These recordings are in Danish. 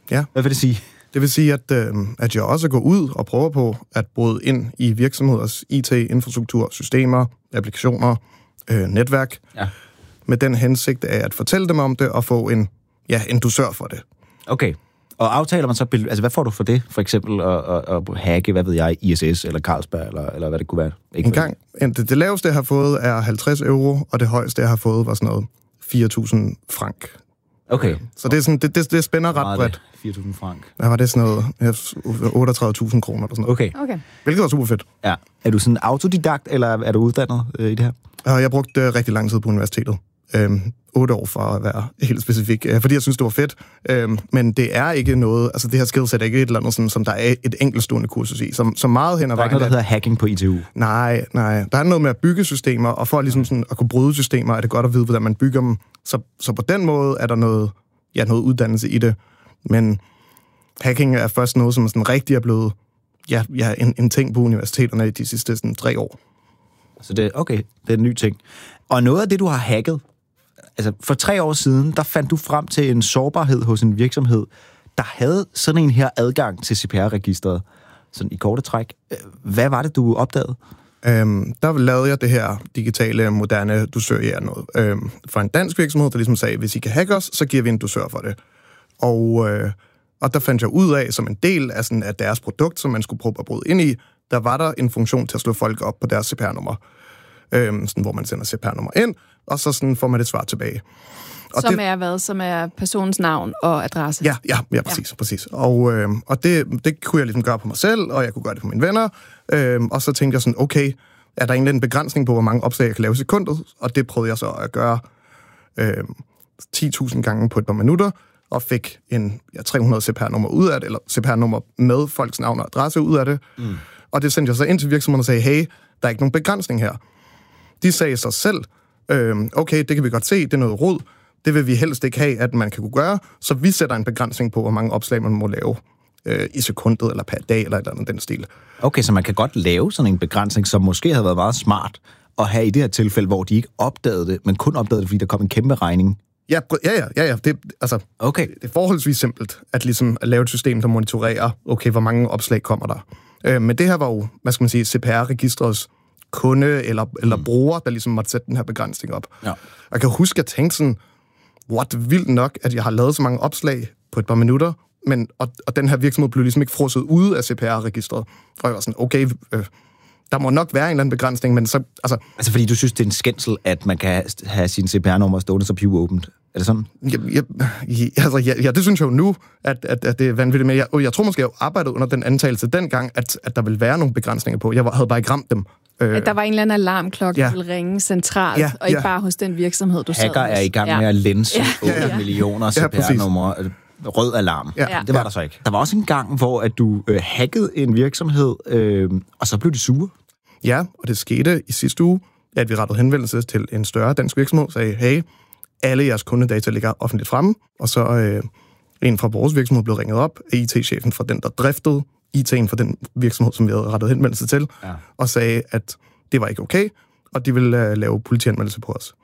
Ja. Hvad vil det sige? Det vil sige, at jeg også går ud og prøver på at bryde ind i virksomheders IT-infrastruktur, systemer, applikationer, netværk, med den hensigt af at fortælle dem om det og få en dusør for det. Okay. Og aftaler man så, altså hvad får du for det? For eksempel at hacke, hvad ved jeg, ISS eller Carlsberg, eller hvad det kunne være? Det laveste, jeg har fået, er 50 euro, og det højeste, jeg har fået, var sådan noget 4.000 frank. Okay. Så det er sådan, det spænder ret bredt. 4.000 frank. Hvad var det sådan noget? 38.000 kroner eller sådan noget. Okay. Hvilket var super fedt. Ja. Er du sådan autodidakt, eller er du uddannet i det her? Jeg brugte rigtig lang tid på universitetet. 8 år for at være helt specifik, fordi jeg synes, det var fedt. Men det er ikke noget, altså det her skillset er ikke et eller andet, sådan, som der er et enkeltstående kursus i. Så meget hen ad vejen. Der er ikke noget, der hedder hacking på ITU? Nej. Der er noget med at bygge systemer, og for ligesom sådan at kunne bryde systemer, er det godt at vide, hvordan man bygger dem. Så på den måde er der noget uddannelse i det. Men hacking er først noget, som sådan rigtig er blevet en ting på universiteterne i de sidste sådan 3 år. Så det er en ny ting. Og noget af det, du har hacket, altså for 3 år siden, der fandt du frem til en sårbarhed hos en virksomhed, der havde sådan en her adgang til CPR-registret, sådan i korte træk. Hvad var det, du opdagede? Der lavede jeg det her digitale, moderne dusør noget for en dansk virksomhed, der ligesom sagde, hvis I kan hacke os, så giver vi en dusør for det. Og der fandt jeg ud af, som en del af, sådan, af deres produkt, som man skulle prøve at bryde ind i, der var der en funktion til at slå folk op på deres CPR-nummer. Sådan, hvor man sender CPR-nummer ind, og så sådan får man et svar tilbage. Og Som er personens navn og adresse? Ja, præcis. Og det kunne jeg ligesom gøre på mig selv, og jeg kunne gøre det på mine venner. Og så tænkte jeg sådan, okay, er der egentlig en begrænsning på, hvor mange opslag jeg kan lave i sekundet? Og det prøvede jeg så at gøre 10.000 gange på et par minutter, og fik 300 CPR-nummer ud af det, eller CPR-nummer med folks navn og adresse ud af det. Og det sendte jeg så ind til virksomheden og sagde, hey, der er ikke nogen begrænsning her. De sagde sig selv, okay, det kan vi godt se, det er noget rod, det vil vi helst ikke have, at man kan kunne gøre, så vi sætter en begrænsning på, hvor mange opslag man må lave i sekundet, eller per dag, eller et eller andet den stil. Okay, så man kan godt lave sådan en begrænsning, som måske havde været meget smart at have i det her tilfælde, hvor de ikke opdagede det, men kun opdagede det, fordi der kom en kæmpe regning. Ja. Det er forholdsvis simpelt, at lave et system, der monitorerer, okay, hvor mange opslag kommer der. Men det her var jo, CPR-registrets kunde eller bruger, der ligesom måtte sætte den her begrænsning op. Ja. Jeg kan huske, at jeg tænkte sådan, vildt nok, at jeg har lavet så mange opslag på et par minutter, og den her virksomhed blev ligesom ikke frosset ude af CPR-registret. Og jeg var sådan, okay, der må nok være en eller anden begrænsning, men så... Altså fordi du synes, det er en skændsel, at man kan have sin CPR-nummer stående så pivåbent. Er det sådan? Ja, det synes jeg jo nu, at det er vanvittigt. Men jeg tror måske, jeg arbejdede under den antagelse dengang, at der ville være nogle begrænsninger på. Jeg havde bare ikke ramt dem. At der var en eller anden alarmklokke, der ville ringe centralt, og ikke bare hos den virksomhed, du sad hos. Hacker er i gang med at lænse 8 millioner CPR-numre. Rød alarm. Ja. Det var der så ikke. Der var også en gang, hvor at du hackede en virksomhed, og så blev de sure. Ja, og det skete i sidste uge, at vi rettede henvendelse til en større dansk virksomhed og sagde, hey, alle jeres kundedata ligger offentligt fremme, og så en fra vores virksomhed blev ringet op af IT-chefen fra den, der driftede IT'en for den virksomhed, som vi havde rettet henvendelse til, og sagde, at det var ikke okay, og de ville lave politianmeldelse på os.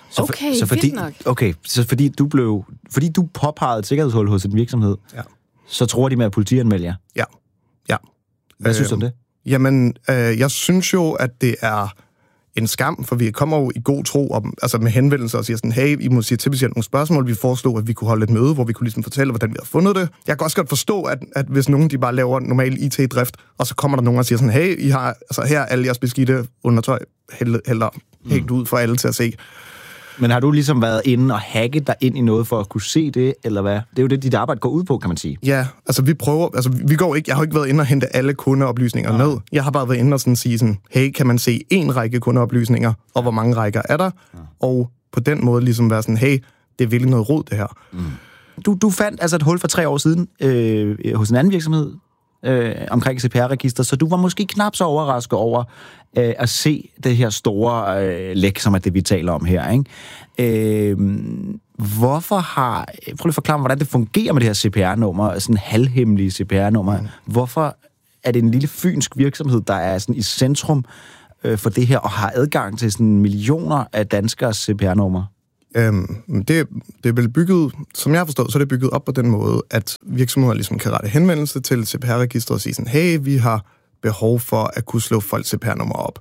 Så fordi du påpegede et sikkerhedshul hos en virksomhed, så tror de med at politianmelde jer? Ja. Hvad synes du om det? Jamen, jeg synes jo, at det er en skam, for vi kommer jo i god tro om, altså med henvendelser og siger sådan, hey, I må sige til nogle spørgsmål. Vi foreslog, at vi kunne holde et møde, hvor vi kunne ligesom fortælle, hvordan vi har fundet det. Jeg kan også godt forstå, at hvis nogen de bare laver normal IT-drift, og så kommer der nogen og siger sådan, hey, I har, altså her er alle jeres beskidte undertøj hængt ud for alle til at se. Men har du ligesom været inde og hacket dig ind i noget for at kunne se det, eller hvad? Det er jo det, dit arbejde går ud på, kan man sige. Ja, altså jeg har ikke været inde og hente alle kundeoplysninger ned. Jeg har bare været inde og sådan sige sådan, hey, kan man se en række kundeoplysninger, og hvor mange rækker er der? Og på den måde ligesom være sådan, hey, det er virkelig noget rod, det her. Du fandt altså et hul for 3 år siden hos en anden virksomhed omkring CPR-register, så du var måske knap så overrasket over at se det her store læk, som er det, vi taler om her, ikke? Prøv lige at forklare mig, hvordan det fungerer med det her CPR-nummer, sådan halvhemmelige CPR-nummer. Hvorfor er det en lille fynsk virksomhed, der er sådan i centrum for det her, og har adgang til sådan millioner af danskers CPR-nummer? Det er vel bygget, som jeg har forstået, så er det bygget op på den måde, at virksomheder ligesom kan rette henvendelse til CPR-registret og sige sådan, hey, vi har behov for at kunne slå folks CPR-nummer op.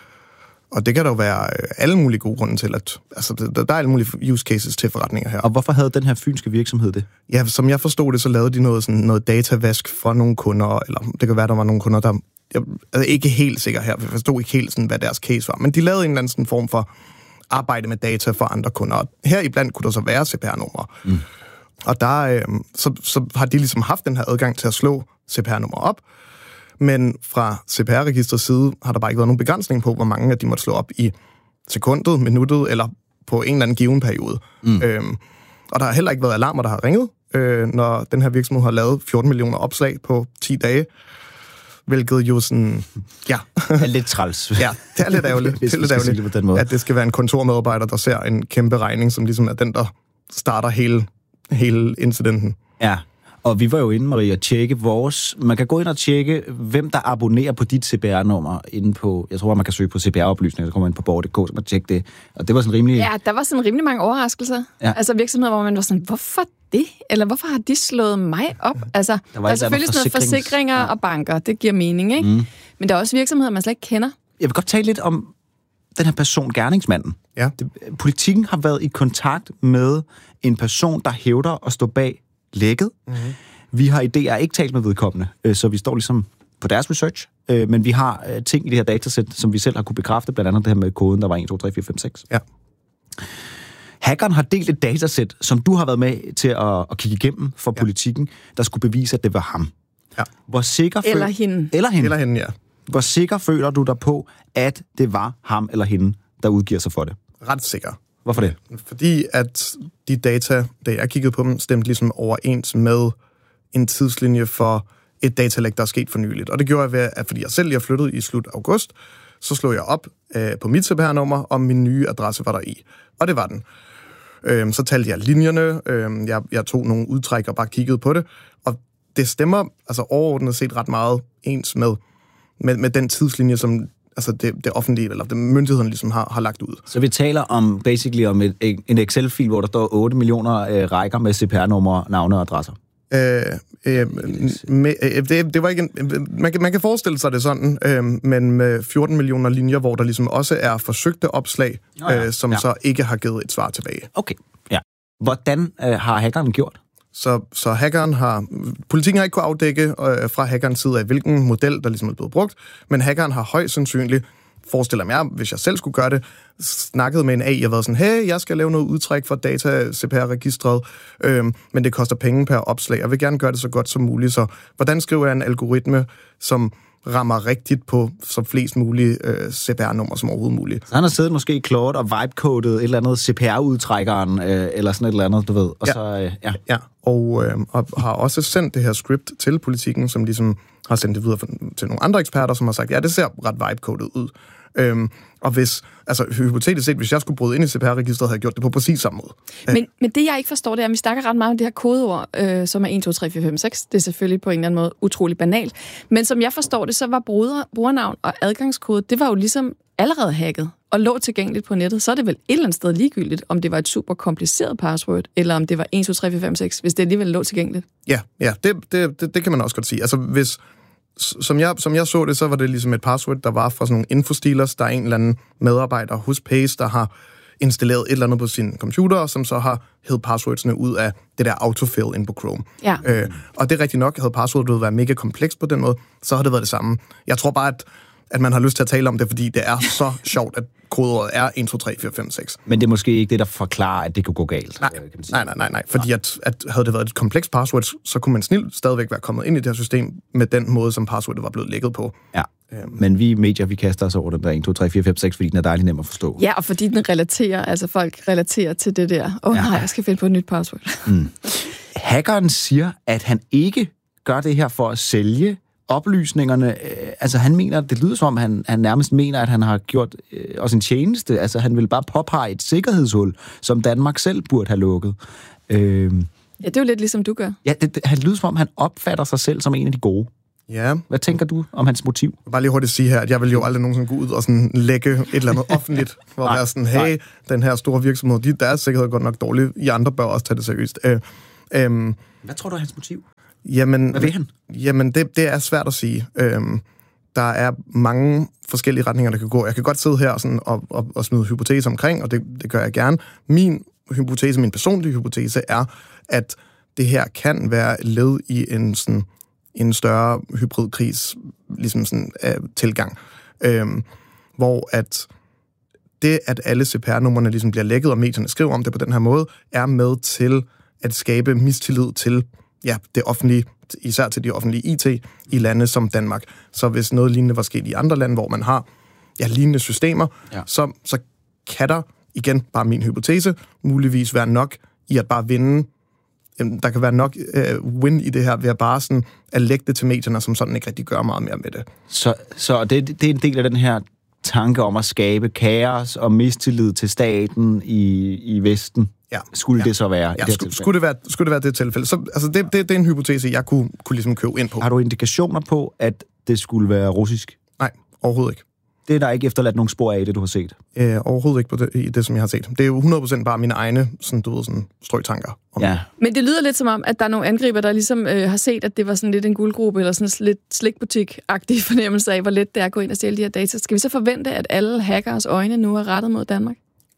Og det kan der jo være alle mulige gode grunde til, at altså, der er alle mulige use cases til forretninger her. Og hvorfor havde den her fynske virksomhed det? Ja, som jeg forstod det, så lavede de noget datavask for nogle kunder, eller det kan være, der var nogle kunder, der... Jeg er ikke helt sikker her, for jeg forstod ikke helt, sådan, hvad deres case var. Men de lavede en eller anden sådan form for arbejde med data for andre kunder. Og her iblandt kunne der så være CPR-numre. Og der, så har de ligesom haft den her adgang til at slå CPR-numre op. Men fra CPR-registrets side har der bare ikke været nogen begrænsning på, hvor mange af de måtte slå op i sekundet, minuttet eller på en eller anden given periode. Og der har heller ikke været alarmer, der har ringet, når den her virksomhed har lavet 14 millioner opslag på 10 dage. Hvilket jo sådan... Ja. Det er lidt træls. Ja, det er lidt ærgerligt. Det er lidt ærgerligt, at det skal være en kontormedarbejder, der ser en kæmpe regning, som ligesom er den, der starter hele incidenten. Ja, og vi var jo inde, Marie, at tjekke vores... Man kan gå ind og tjekke, hvem der abonnerer på dit CPR-nummer inde på... Jeg tror, man kan søge på CPR-oplysninger, så kommer man ind på borg.dk, så man tjekke det. Og det var sådan rimelig... Ja, der var sådan rimelig mange overraskelser. Ja. Altså virksomheder, hvor man var sådan, hvorfor det? Eller hvorfor har de slået mig op? Altså, der er selvfølgelig sådan noget forsikringer og banker. Det giver mening, ikke? Men der er også virksomheder, man slet ikke kender. Jeg vil godt tale lidt om den her person, gerningsmanden. Ja. Politikken har været i kontakt med en person, der hævder at stå bag lækket. Vi har ikke talt med vedkommende, så vi står ligesom på deres research, men vi har ting i det her datasæt, som vi selv har kunne bekræfte, blandt andet det her med koden, der var 1, 2, 3, 4, 5, 6. Ja. Hackeren har delt et datasæt, som du har været med til at kigge igennem for politikken, der skulle bevise, at det var ham. Ja. Hvor sikker eller hende. Eller hende, ja. Hvor sikker føler du dig på, at det var ham eller hende, der udgiver sig for det? Ret sikker. Hvorfor det? Fordi at de data, da jeg kiggede på dem, stemte ligesom overens med en tidslinje for et datalæk, der er sket for nyligt. Og det gjorde jeg ved, at fordi jeg selv lige har flyttet i slut august, så slog jeg op på mit CPR-nummer, om min nye adresse var der i. Og det var den. Så talte jeg linjerne, jeg tog nogle udtræk og bare kiggede på det, og det stemmer altså overordnet set ret meget ens med den tidslinje, som altså det offentlige, eller det myndigheden ligesom har lagt ud. Så vi taler om basically om en Excel-fil, hvor der står 8 millioner rækker med CPR-numre, navne og adresser. Det var ikke man kan forestille sig det sådan, men med 14 millioner linjer, hvor der ligesom også er forsøgte opslag, som så ikke har givet et svar tilbage. Okay, ja. Hvordan har hackeren gjort? Så hackeren politikken har ikke kunnet afdække fra hackerens side af, hvilken model, der ligesom er blevet brugt, men hackeren har højst sandsynligt, forestiller mig, hvis jeg selv skulle gøre det, snakket med en AI og været sådan, hey, jeg skal lave noget udtræk for data CPR-registret, men det koster penge per opslag. Jeg vil gerne gøre det så godt som muligt, så hvordan skriver jeg en algoritme, som rammer rigtigt på så flest mulige CPR-nummer som overhovedet muligt. Så han har siddet måske i Claude og vibe-codet et eller andet CPR-udtrækkeren, eller sådan et eller andet, du ved. Og og har også sendt det her script til politikken, som ligesom har sendt det videre til nogle andre eksperter, som har sagt, ja, det ser ret vibe-codet ud. Og hvis, altså hypotetisk set, hvis jeg skulle bryde ind i CPR-registret, havde jeg gjort det på præcis samme måde. Men det, jeg ikke forstår, det er, at vi snakker ret meget om det her kodeord, som er 1, 2, 3, 4, 5, 6. Det er selvfølgelig på en eller anden måde utrolig banalt. Men som jeg forstår det, så var brugernavn og adgangskode, det var jo ligesom allerede hacket og lå tilgængeligt på nettet. Så er det vel et eller andet sted ligegyldigt, om det var et super kompliceret password, eller om det var 1, 2, 3, 4, 5, 6, hvis det alligevel lå tilgængeligt. Ja, det kan man også godt sige. Altså hvis Som jeg så det, så var det ligesom et password, der var fra sådan nogle infostilers. Der er en eller anden medarbejder hos Pace, der har installeret et eller andet på sin computer, som så har hævet passwordsene ud af det der autofill inde på Chrome. Ja. Og det er rigtigt nok, havde passwordet været mega komplekst på den måde, så har det været det samme. Jeg tror bare, at man har lyst til at tale om det, fordi det er så sjovt, at kodeordet er 1, 2, 3, 4, 5, 6. Men det er måske ikke det, der forklarer, at det kunne gå galt. Nej. Fordi at havde det været et komplekst password, så kunne man snilt stadigvæk være kommet ind i det her system med den måde, som passwordet var blevet lækket på. Ja. Men vi medier, vi kaster os over den der 1, 2, 3, 4, 5, 6, fordi den er dejligt nem at forstå. Ja, og fordi den relaterer, altså folk relaterer til det der. Nej, jeg skal finde på et nyt password. Hackeren siger, at han ikke gør det her for at sælge oplysningerne. Altså han mener, det lyder som om, han nærmest mener, at han har gjort os en tjeneste. Altså han vil bare påpege et sikkerhedshul, som Danmark selv burde have lukket. Ja, det er jo lidt ligesom du gør. Ja, han lyder som om, han opfatter sig selv som en af de gode. Ja. Hvad tænker du om hans motiv? Jeg vil bare lige hurtigt sige her, at jeg vil jo aldrig nogensinde gå ud og sådan lægge et eller andet offentligt, hvor der er sådan, hey, den her store virksomhed, deres sikkerhed er godt nok dårlig, I andre bør også tage det seriøst. Hvad tror du er hans motiv? Jamen, hvad vil han? Jamen, det er svært at sige. Der er mange forskellige retninger, der kan gå. Jeg kan godt sidde her sådan og smide hypoteser omkring, og det gør jeg gerne. Min personlige hypotese er, at det her kan være et led i en større hybridkrigs ligesom sådan, tilgang, hvor at det, at alle CPR-numrene ligesom bliver lækket, og medierne skriver om det på den her måde, er med til at skabe mistillid til det offentlige, især til de offentlige IT i lande som Danmark. Så hvis noget lignende var sket i andre lande, hvor man har lignende systemer, så kan der, igen bare min hypotese, muligvis være nok i at bare vinde. Der kan være nok win i det her, ved at bare sådan at lægge det til medierne, som sådan ikke rigtig gør meget mere med det. Så det er en del af den her tanke om at skabe kaos og mistillid til staten i Vesten. Ja. Skulle det så være? Ja, skulle det være det tilfælde? Så, altså, det er en hypotese, jeg kunne ligesom købe ind på. Har du indikationer på, at det skulle være russisk? Nej, overhovedet ikke. Det er der ikke efterladt nogen spor af i det, du har set? Overhovedet ikke på det, som jeg har set. Det er jo 100% bare mine egne sådan strøgtanker. Ja. Men det lyder lidt som om, at der er nogle angriber, der ligesom har set, at det var sådan lidt en guldgruppe, eller sådan lidt slikbutik-agtig fornemmelse af, hvor let det er at gå ind og stjæle de her data. Skal vi så forvente, at alle hackers øjne nu er rettet mod Danmark?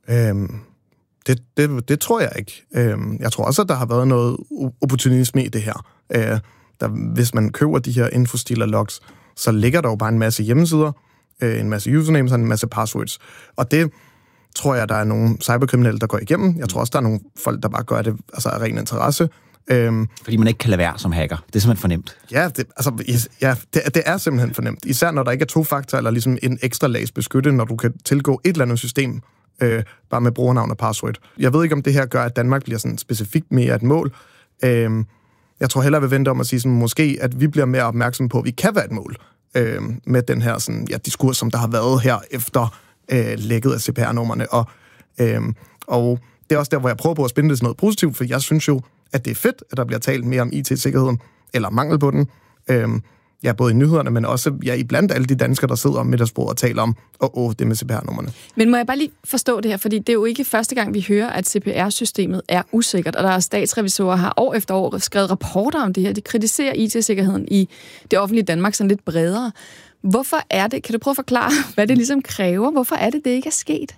Det tror jeg ikke. Jeg tror også, at der har været noget opportunisme i det her. Hvis man køber de her infostiller logs, så ligger der jo bare en masse hjemmesider, en masse usernames og en masse passwords. Og det tror jeg, der er nogle cyberkriminelle, der går igennem. Jeg tror også, der er nogle folk, der bare gør det af ren interesse. Fordi man ikke kan lade være som hacker. Det er simpelthen for nemt. Ja, det er simpelthen for nemt. Især når der ikke er to-faktor eller ligesom en ekstra lags beskytte, når du kan tilgå et eller andet system, bare med brugernavn og password. Jeg ved ikke, om det her gør, at Danmark bliver sådan specifikt mere et mål. Jeg tror hellere, vi venter om at sige sådan, måske, at vi bliver mere opmærksomme på, at vi kan være et mål med den her sådan, diskurs, som der har været her efter lækket af CPR-nummerne. Og det er også der, hvor jeg prøver på at spænde det sådan noget positivt, for jeg synes jo, at det er fedt, at der bliver talt mere om IT-sikkerheden, eller mangel på den. Både i nyhederne, men også iblandt alle de danskere, der sidder om middagsbordet og taler om, det med CPR-nummerne. Men må jeg bare lige forstå det her, fordi det er jo ikke første gang, vi hører, at CPR-systemet er usikkert, og der er statsrevisorer, har år efter år skrevet rapporter om det her. De kritiserer IT-sikkerheden i det offentlige Danmark sådan lidt bredere. Hvorfor er det? Kan du prøve at forklare, hvad det ligesom kræver? Hvorfor er det ikke er sket?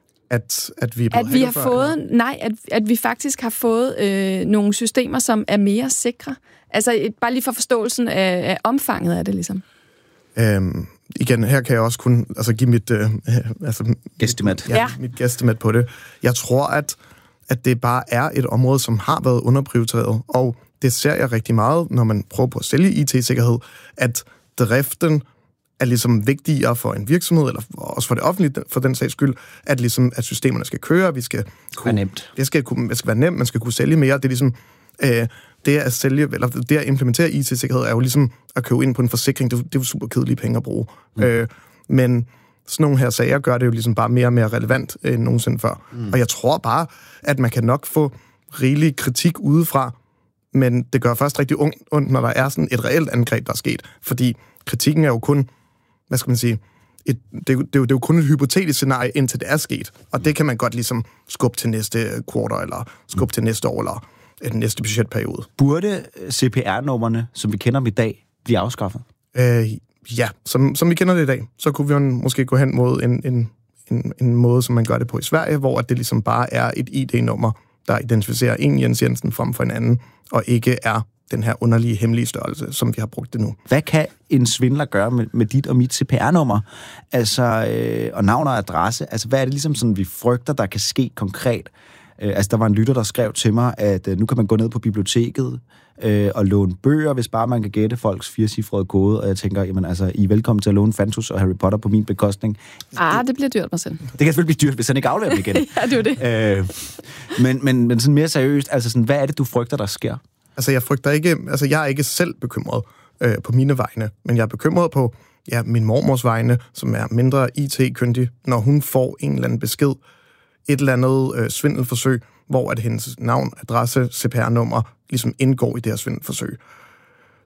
At vi faktisk har fået nogle systemer, som er mere sikre. Altså, bare lige for forståelsen af omfanget af det, ligesom. Igen, her kan jeg også kun give mit guesstimate. Mit guesstimate på det. Jeg tror, at det bare er et område, som har været underprioriteret, og det ser jeg rigtig meget, når man prøver på at sælge IT-sikkerhed, at driften er ligesom vigtigere for en virksomhed, eller også for det offentlige, for den sags skyld, at systemerne skal køre, det skal være nemt, man skal kunne sælge mere. Det er ligesom, det at sælge, eller det at implementere IT-sikkerhed, er jo ligesom at købe ind på en forsikring. Det er jo super kedelige penge at bruge. Men sådan nogle her sager gør det jo ligesom bare mere og mere relevant end nogensinde før. Og jeg tror bare, at man kan nok få rigelig kritik udefra, men det gør først rigtig ondt, når der er sådan et reelt angreb, der er sket. Fordi kritikken er jo kun, hvad skal man sige, det er jo kun et hypotetisk scenarie, indtil det er sket. Og det kan man godt ligesom skubbe til næste quarter, eller skubbe til næste år, eller den næste budgetperiode. Burde CPR-nummerne, som vi kender dem i dag, blive afskaffet? Som vi kender det i dag, så kunne vi måske gå hen mod en måde, som man gør det på i Sverige, hvor det ligesom bare er et ID-nummer, der identificerer en Jens Jensen frem for en anden, og ikke er den her underlige, hemmelige størrelse, som vi har brugt det nu. Hvad kan en svindler gøre med dit og mit CPR-nummer? Og navn og adresse? Altså, hvad er det ligesom sådan, vi frygter, der kan ske konkret? Der var en lytter, der skrev til mig, at nu kan man gå ned på biblioteket og låne bøger, hvis bare man kan gætte folks 4-cifrede kode. Og jeg tænker, I er velkommen til at låne Fantus og Harry Potter på min bekostning. Det bliver dyrt, Marcel. Det kan selvfølgelig blive dyrt, hvis han ikke afleverer dem igen. Ja, det er det. Men sådan mere seriøst, hvad er det, du frygter, der sker? Jeg frygter ikke, jeg er ikke selv bekymret på mine vegne, men jeg er bekymret på min mormors vegne, som er mindre IT-kyndig, når hun får en eller anden besked, et eller andet svindelforsøg, hvor at hendes navn, adresse, CPR-nummer ligesom indgår i det her svindelforsøg.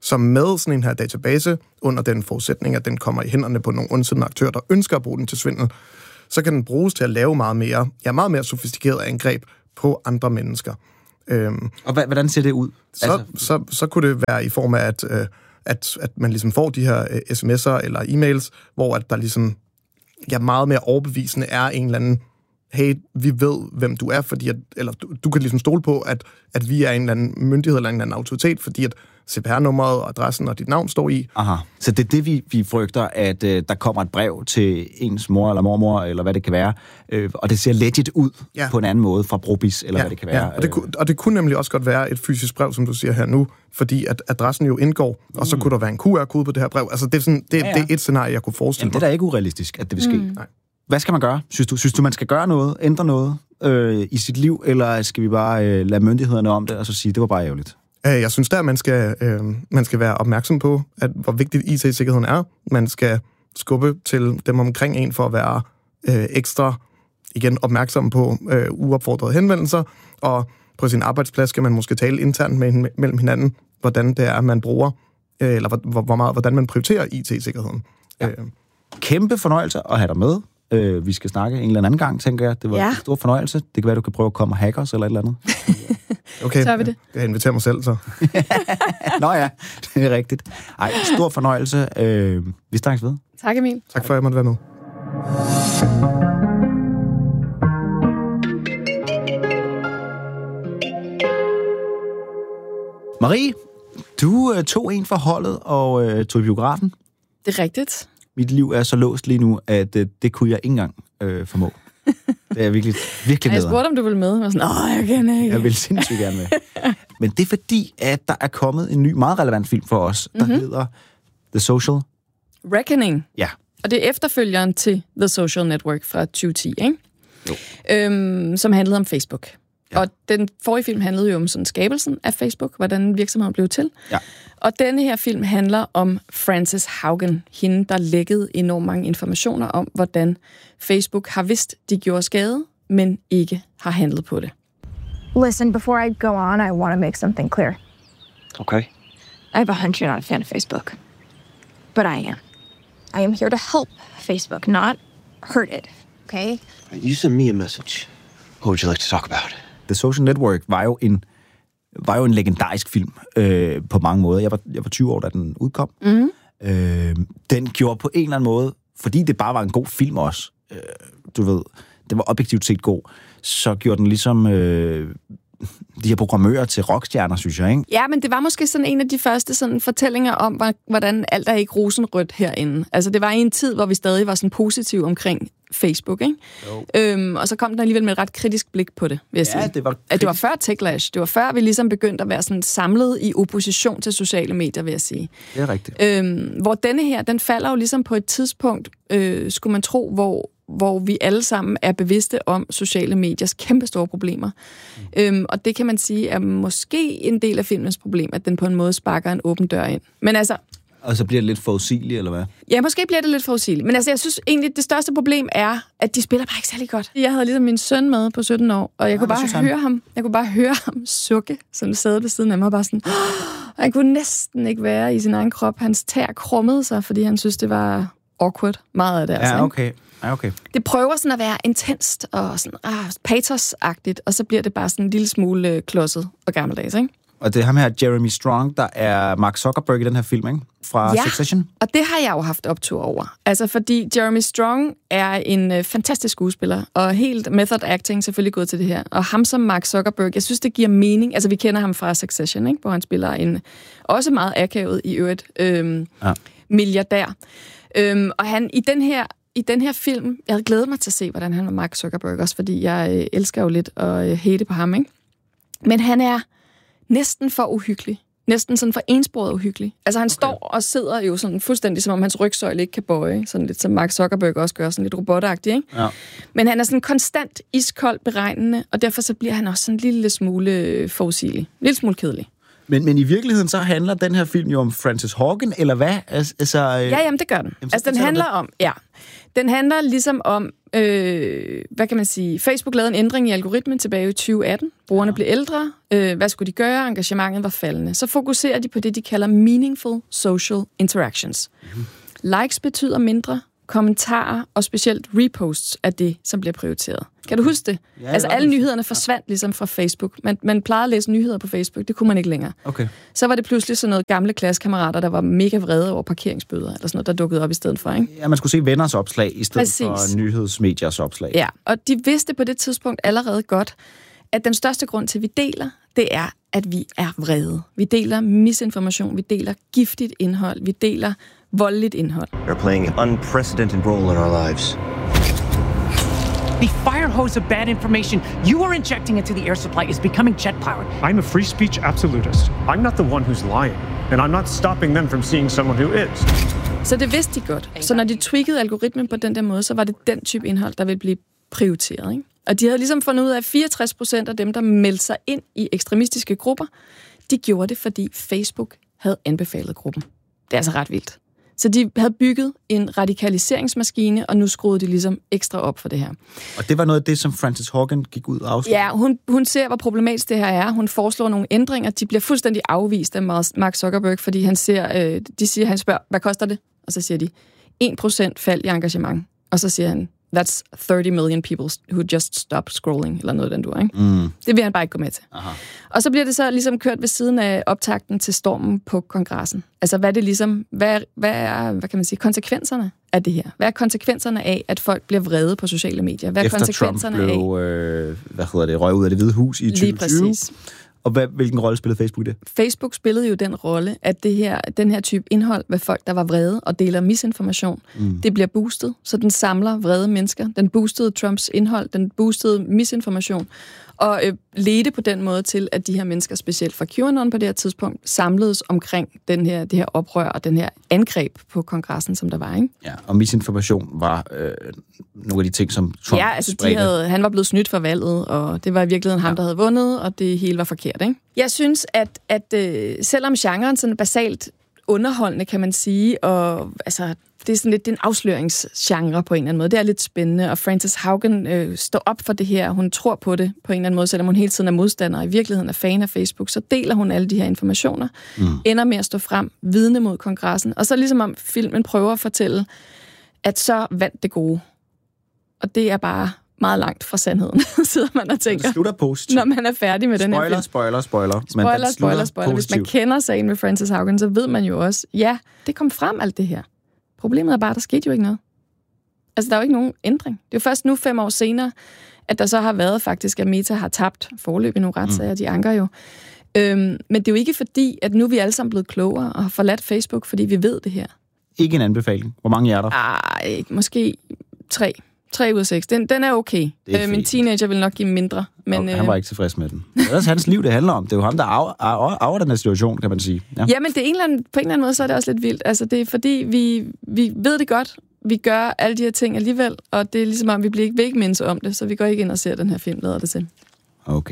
Så med sådan en her database, under den forudsætning, at den kommer i hænderne på nogle ondsiddende aktører, der ønsker at bruge den til svindel, så kan den bruges til at lave meget mere sofistikeret angreb på andre mennesker. Og hvordan ser det ud? Så kunne det være i form af, at man ligesom får de her sms'er eller e-mails, hvor at der ligesom meget mere overbevisende er en eller anden, hey, vi ved, hvem du er, fordi eller du kan ligesom stole på, at vi er en eller anden myndighed eller en eller anden autoritet, fordi at CPR-nummeret og adressen og dit navn står i. Aha. Så det er det, vi frygter, at der kommer et brev til ens mor eller mormor, eller hvad det kan være, og det ser legit ud på en anden måde fra Brobis, eller hvad det kan være. Og det kunne nemlig også godt være et fysisk brev, som du siger her nu, fordi at adressen jo indgår, og så kunne der være en QR-kode på det her brev. Altså, det er et scenarie, jeg kunne forestille mig. Det er da ikke urealistisk, at det vil ske. Nej. Hvad skal man gøre? Synes du, man skal gøre noget, ændre noget i sit liv, eller skal vi bare lade myndighederne om det, og så sige, det var bare ærgerligt? Jeg synes der, man skal være opmærksom på, at hvor vigtigt IT-sikkerheden er. Man skal skubbe til dem omkring en for at være ekstra igen opmærksom på uopfordrede henvendelser, og på sin arbejdsplads skal man måske tale internt mellem hinanden, hvordan det er, man bruger, eller hvordan man prioriterer IT-sikkerheden. Ja. Kæmpe fornøjelse at have dig med. Vi skal snakke en eller anden gang, tænker jeg. Det var en stor fornøjelse. Det kan være, du kan prøve at komme og hacke os eller et eller andet. Okay, så er vi det. Jeg inviterer mig selv, så. Nå ja, det er rigtigt. Ej, stor fornøjelse. Vi snakkes ved. Tak, Emil. Tak for, at jeg måtte være med. Marie, du tog en for holdet og tog i biografen. Det er rigtigt. Mit liv er så låst lige nu, at det kunne jeg ikke engang formå. Det er virkelig nederen. Jeg spurgte, om du ville med. Jeg var sådan, jeg kan ikke. Jeg vil sindssygt gerne med. Men det er fordi, at der er kommet en ny, meget relevant film for os, der hedder The Social Reckoning. Ja. Og det er efterfølgeren til The Social Network fra 2010, ikke? Jo. Som handlede om Facebook. Ja. Og den forrige film handlede jo om sådan skabelsen af Facebook, hvordan virksomheden blev til. Ja. Og denne her film handler om Frances Haugen, hende, der lækkede enormt mange informationer om, hvordan Facebook har vidst, de gjorde skade, men ikke har handlet på det. Listen, before I go on, I want to make something clear. Okay. I have a hunch you're not a fan of Facebook. But I am. I am here to help Facebook, not hurt it, okay? You send me a message. What would you like to talk about? The Social Network var jo en legendarisk film på mange måder. Jeg var 20 år, da den udkom. Den gjorde på en eller anden måde, fordi det bare var en god film også, du ved, det var objektivt set god, så gjorde den ligesom de her programmører til rockstjerner, synes jeg, ikke? Ja, men det var måske sådan en af de første sådan fortællinger om, hvordan alt er ikke rosenrødt herinde. Altså, det var i en tid, hvor vi stadig var sådan positiv omkring Facebook, ikke? Og så kom den alligevel med et ret kritisk blik på det, vil jeg sige. Det var før Techlash. Det var før, vi ligesom begyndte at være sådan samlet i opposition til sociale medier, vil jeg sige. Det er rigtigt. Hvor denne her, den falder jo ligesom på et tidspunkt, skulle man tro, hvor vi alle sammen er bevidste om sociale mediers kæmpestore problemer. Og det kan man sige er måske en del af filmens problem, at den på en måde sparker en åben dør ind. Men altså... Og så bliver det lidt forudsigeligt, eller hvad? Ja, måske bliver det lidt forudsigeligt. Men altså, jeg synes egentlig, det største problem er, at de spiller bare ikke særlig godt. Jeg havde ligesom min søn med på 17 år, og jeg kunne bare høre ham sukke, som sad ved siden af mig, og bare sådan... Og han kunne næsten ikke være i sin egen krop. Hans tær krummede sig, fordi han synes, det var awkward. Meget af det, altså. Ja, okay. Det prøver sådan at være intenst og sådan pathos-agtigt, og så bliver det bare sådan en lille smule klodset og gammeldags, ikke? Og det er ham her, Jeremy Strong, der er Mark Zuckerberg i den her film, ikke? Fra Succession. Og det har jeg jo haft optur over. Altså, fordi Jeremy Strong er en fantastisk skuespiller, og helt method acting selvfølgelig gået til det her. Og ham som Mark Zuckerberg, jeg synes, det giver mening. Altså, vi kender ham fra Succession, ikke? Hvor han spiller en også meget akavet i øvrigt milliardær. Og han i den her film, jeg havde glædet mig til at se, hvordan han var Mark Zuckerberg, også fordi jeg elsker jo lidt at hate på ham, ikke? Men han er næsten for uhyggelig. Næsten sådan for ensporet uhyggelig. Altså han står og sidder jo sådan fuldstændig, som om hans rygsøjle ikke kan bøje. Sådan lidt som Mark Zuckerberg også gør, sådan lidt robotagtigt, ikke? Ja. Men han er sådan konstant iskold beregnende, og derfor så bliver han også sådan en lille smule forudsigelig. En lille smule kedelig. Men i virkeligheden så handler den her film jo om Frances Haugen, eller hvad? Altså, ja, jamen det gør den. Altså den handler om, den handler ligesom om, hvad kan man sige, Facebook lavede en ændring i algoritmen tilbage i 2018. Brugerne blev ældre. Hvad skulle de gøre? Engagementet var faldende. Så fokuserer de på det, de kalder meaningful social interactions. Likes betyder mindre, kommentarer og specielt reposts er det, som bliver prioriteret. Kan du huske det? Ja, altså alle nyhederne forsvandt ligesom fra Facebook. Man plejede at læse nyheder på Facebook, det kunne man ikke længere. Okay. Så var det pludselig sådan noget gamle klassekammerater, der var mega vrede over parkeringsbøder, eller sådan noget, der dukkede op i stedet for, ikke? Ja, man skulle se venners opslag i stedet for nyhedsmediers opslag. Ja, og de vidste på det tidspunkt allerede godt, at den største grund til, at vi deler, det er, at vi er vrede. Vi deler misinformation, vi deler giftigt indhold, vi deler voldeligt indhold. They're playing an unprecedented role in our lives. The fire hose of bad information you are injecting into the air supply is becoming jet-powered. I'm a free speech absolutist. I'm not the one who's lying, and I'm not stopping them from seeing someone who is. Så det vidste de godt. Så når de tweakede algoritmen på den der måde, så var det den type indhold, der ville blive prioriteret, ikke? Og de havde ligesom fundet ud af, at 64% af dem, der meldte sig ind i ekstremistiske grupper, de gjorde det, fordi Facebook havde anbefalet gruppen. Det er altså ret vildt. Så de havde bygget en radikaliseringsmaskine, og nu skruede de ligesom ekstra op for det her. Og det var noget af det, som Frances Haugen gik ud og afslørede? Ja, hun ser, hvor problematisk det her er. Hun foreslår nogle ændringer. De bliver fuldstændig afvist af Mark Zuckerberg, fordi han han spørger, hvad koster det? Og så siger de, 1% fald i engagement. Og så siger han, that's 30 million people who just stopped scrolling, eller noget den du, ikke? Det vil han bare ikke gå med til. Aha. Og så bliver det så ligesom kørt ved siden af optakten til stormen på kongressen. Altså, hvad er det ligesom, hvad kan man sige, konsekvenserne af det her? Hvad er konsekvenserne af, at folk bliver vrede på sociale medier? Hvad er efter konsekvenserne Trump blev, røg ud af Det Hvide Hus i 2020? Lige præcis. Og hvilken rolle spillede Facebook i det? Facebook spillede jo den rolle, at den her type indhold med folk, der var vrede og deler misinformation, det bliver boostet, så den samler vrede mennesker. Den boostede Trumps indhold, den boostede misinformation, og ledte på den måde til, at de her mennesker, specielt fra QAnon på det her tidspunkt, samledes omkring det her oprør og den her angreb på kongressen, som der var, ikke? Ja, og misinformation var nogle af de ting, som Trump spredte. Han var blevet snydt for valget, og det var i virkeligheden ham, der havde vundet, og det hele var forkert, ikke? Jeg synes, at selvom genren sådan basalt underholdende, kan man sige, og altså, det er sådan lidt en afsløringsgenre på en eller anden måde. Det er lidt spændende, og Frances Haugen står op for det her. Hun tror på det på en eller anden måde, selvom hun hele tiden er modstander og i virkeligheden er fan af Facebook, så deler hun alle de her informationer, ender med at stå frem, vidne mod kongressen, og så ligesom om filmen prøver at fortælle, at så vandt det gode. Og det er bare meget langt fra sandheden, sidder man og tænker. Det slutter positivt. Når man er færdig med den her film. Spoiler. Hvis man kender sagen med Frances Haugen, så ved man jo også, ja, det kom frem alt det her. Problemet er bare, der skete jo ikke noget. Altså, der er jo ikke nogen ændring. Det er jo først nu 5 år senere, at der så har været faktisk, at Meta har tabt forløb i nogle retssager, de anker jo. Men det er jo ikke fordi, at nu er vi alle sammen blevet klogere og har forladt Facebook, fordi vi ved det her. Ikke en anbefaling. Hvor mange er der? Måske 3. 3 ud af 6. Den er okay. Min teenager vil nok give mindre. Men, han var ikke tilfreds med den. Det er også hans liv, det handler om. Det er jo ham, der arver den her situation, kan man sige. Ja, men det er på en eller anden måde, så er det også lidt vildt. Altså, det er fordi, vi ved det godt. Vi gør alle de her ting alligevel, og det er ligesom om, vi vil ikke mindes om det, så vi går ikke ind og ser den her film, lader det til. Okay.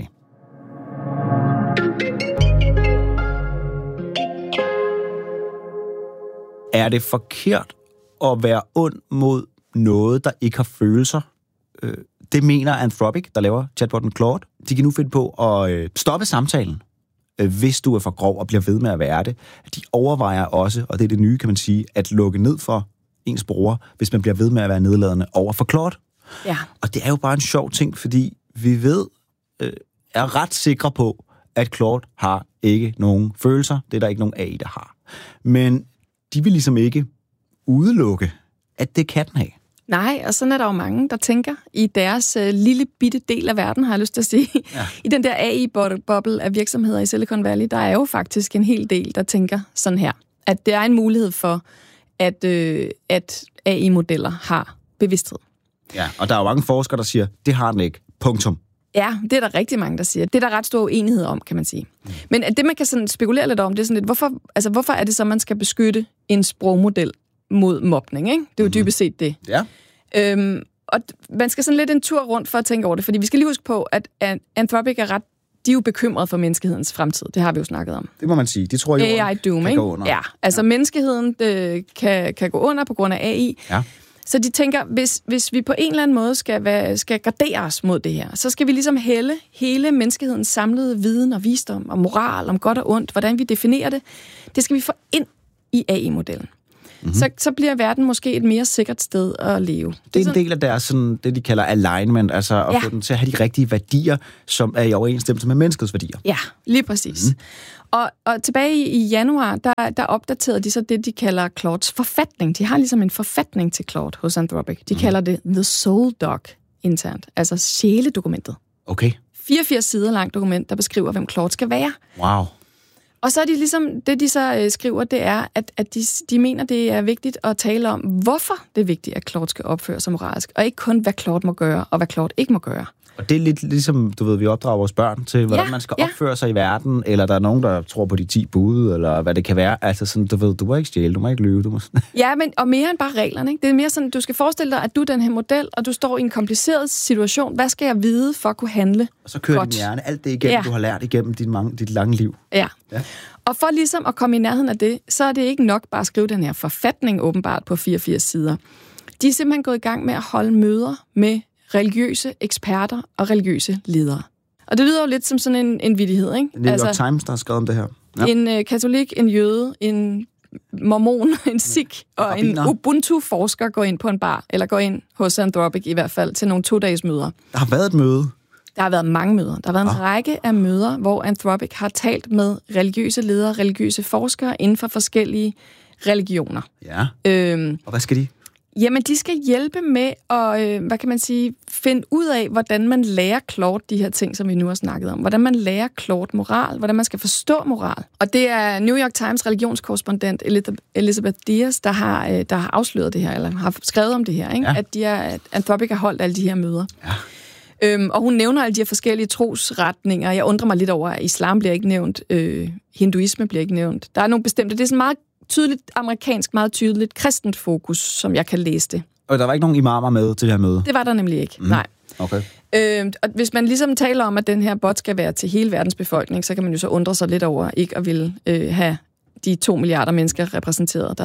Er det forkert at være ond mod noget, der ikke har følelser? Det mener Anthropic, der laver chatbotten Claude. De kan nu finde på at stoppe samtalen, hvis du er for grov og bliver ved med at være det. De overvejer også, og det er det nye, kan man sige, at lukke ned for ens bruger, hvis man bliver ved med at være nedladende over for Claude. Ja. Og det er jo bare en sjov ting, fordi vi er ret sikre på, at Claude har ikke nogen følelser. Det er der ikke nogen AI, der har. Men de vil ligesom ikke udelukke, at det kan den have. Nej, og sådan er der jo mange, der tænker i deres lille bitte del af verden, har jeg lyst til at sige. Ja. I den der AI-boble af virksomheder i Silicon Valley, der er jo faktisk en hel del, der tænker sådan her. At det er en mulighed for, at AI-modeller har bevidsthed. Ja, og der er jo mange forskere, der siger, det har den ikke. Punktum. Ja, det er der rigtig mange, der siger. Det er der ret stor uenighed om, kan man sige. Men det, man kan sådan spekulere lidt om, det er sådan lidt, hvorfor er det så, man skal beskytte en sprogmodel mod mobning, ikke? Det er jo dybest set det. Ja. Og man skal sådan lidt en tur rundt for at tænke over det, fordi vi skal lige huske på, at Anthropic er ret de er jo bekymrede for menneskehedens fremtid. Det har vi jo snakket om. Det må man sige. De tror jo, AI Doom, kan gå under. Ja, altså menneskeheden kan gå under på grund af AI. Ja. Så de tænker, hvis vi på en eller anden måde skal gardere os mod det her, så skal vi ligesom hælde hele menneskehedens samlede viden og visdom og moral om godt og ondt, hvordan vi definerer det. Det skal vi få ind i AI-modellen. Mm-hmm. Så bliver verden måske et mere sikkert sted at leve. Det er en del af deres, sådan, det, de kalder alignment, altså at få dem til at have de rigtige værdier, som er i overensstemmelse med menneskets værdier. Ja, lige præcis. Mm-hmm. Og tilbage i januar, der opdaterede de så det, de kalder Claudes forfatning. De har ligesom en forfatning til Claude hos Anthropic. De kalder det The Soul Doc internt, altså sjæledokumentet. Okay. 84 sider langt dokument, der beskriver, hvem Claude skal være. Wow. Og så er de ligesom, det de så skriver, det er, at de mener, det er vigtigt at tale om, hvorfor det er vigtigt, at Claude skal opføre sig moralsk, og ikke kun, hvad Claude må gøre, og hvad Claude ikke må gøre. Og det er lidt ligesom, du ved, vi opdrager vores børn til, hvordan man skal opføre sig i verden, eller der er nogen, der tror på de 10 bud, eller hvad det kan være. Altså sådan, du ved, du må ikke stjæle, du må ikke lyve, du må... Ja, og mere end bare reglerne, ikke? Det er mere sådan, du skal forestille dig, at du er den her model, og du står i en kompliceret situation. Hvad skal jeg vide for at kunne handle? Og så kører din hjerne alt det igennem, du har lært igennem dit lange liv. Ja. Og for ligesom at komme i nærheden af det, så er det ikke nok bare at skrive den her forfatning åbenbart på 84 sider. De er simpelthen gået i gang med at holde møder med religiøse eksperter og religiøse ledere. Og det lyder jo lidt som sådan en vittighed, ikke? New York Times, der har skrevet om det her. Ja. En katolik, en jøde, en mormon, en sikh og en Ubuntu-forsker går ind på en bar, eller går ind hos Anthropic i hvert fald, til nogle 2-dages møder. Der har været et møde. Der har været mange møder. Der har været en række af møder, hvor Anthropic har talt med religiøse ledere, religiøse forskere inden for forskellige religioner. Ja. Og hvad skal de? Jamen, de skal hjælpe med at, finde ud af, hvordan man lærer Claude de her ting, som vi nu har snakket om. Hvordan man lærer Claude moral, hvordan man skal forstå moral. Og det er New York Times religionskorrespondent Elizabeth Diaz, der har afsløret det her, eller har skrevet om det her, ikke? At Anthropic har holdt alle de her møder. Ja. Og hun nævner alle de her forskellige trosretninger. Jeg undrer mig lidt over, at islam bliver ikke nævnt, hinduisme bliver ikke nævnt. Der er nogle bestemte, det er sådan meget tydeligt amerikansk, meget tydeligt kristent fokus, som jeg kan læse det. Og der var ikke nogen imamer med til det her møde? Det var der nemlig ikke, nej. Okay. Og hvis man ligesom taler om, at den her bot skal være til hele verdens befolkning, så kan man jo så undre sig lidt over ikke at ville have de 2 milliarder mennesker repræsenteret,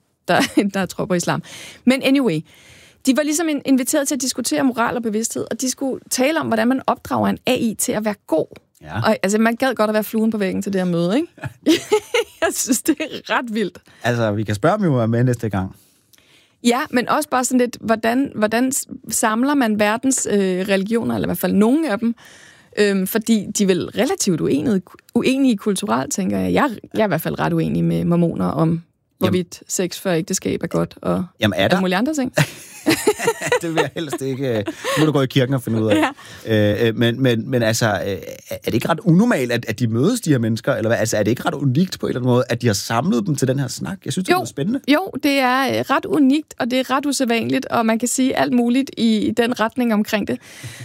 der tror på islam. Men anyway, de var ligesom inviteret til at diskutere moral og bevidsthed, og de skulle tale om, hvordan man opdrager en AI til at være god. Ja. Og altså, man gad godt at være fluen på væggen til det her møde, ikke? Jeg synes, det er ret vildt. Altså, vi kan spørge dem jo med næste gang. Ja, men også bare sådan lidt, hvordan samler man verdens religioner, eller i hvert fald nogle af dem, fordi de er vel relativt uenige kulturelt, tænker jeg. Jeg er i hvert fald ret uenig med mormoner om, hvorvidt sex før ægteskab er godt, og alle mulige andre ting. Det vil jeg helst ikke. Nu må du gå i kirken og finde ud af. Ja. Men altså, er det ikke ret unormalt, at de mødes, de her mennesker? Eller hvad? Altså, er det ikke ret unikt på en eller anden måde, at de har samlet dem til den her snak? Jeg synes, det er spændende. Jo, det er ret unikt, og det er ret usædvanligt, og man kan sige alt muligt i den retning omkring det.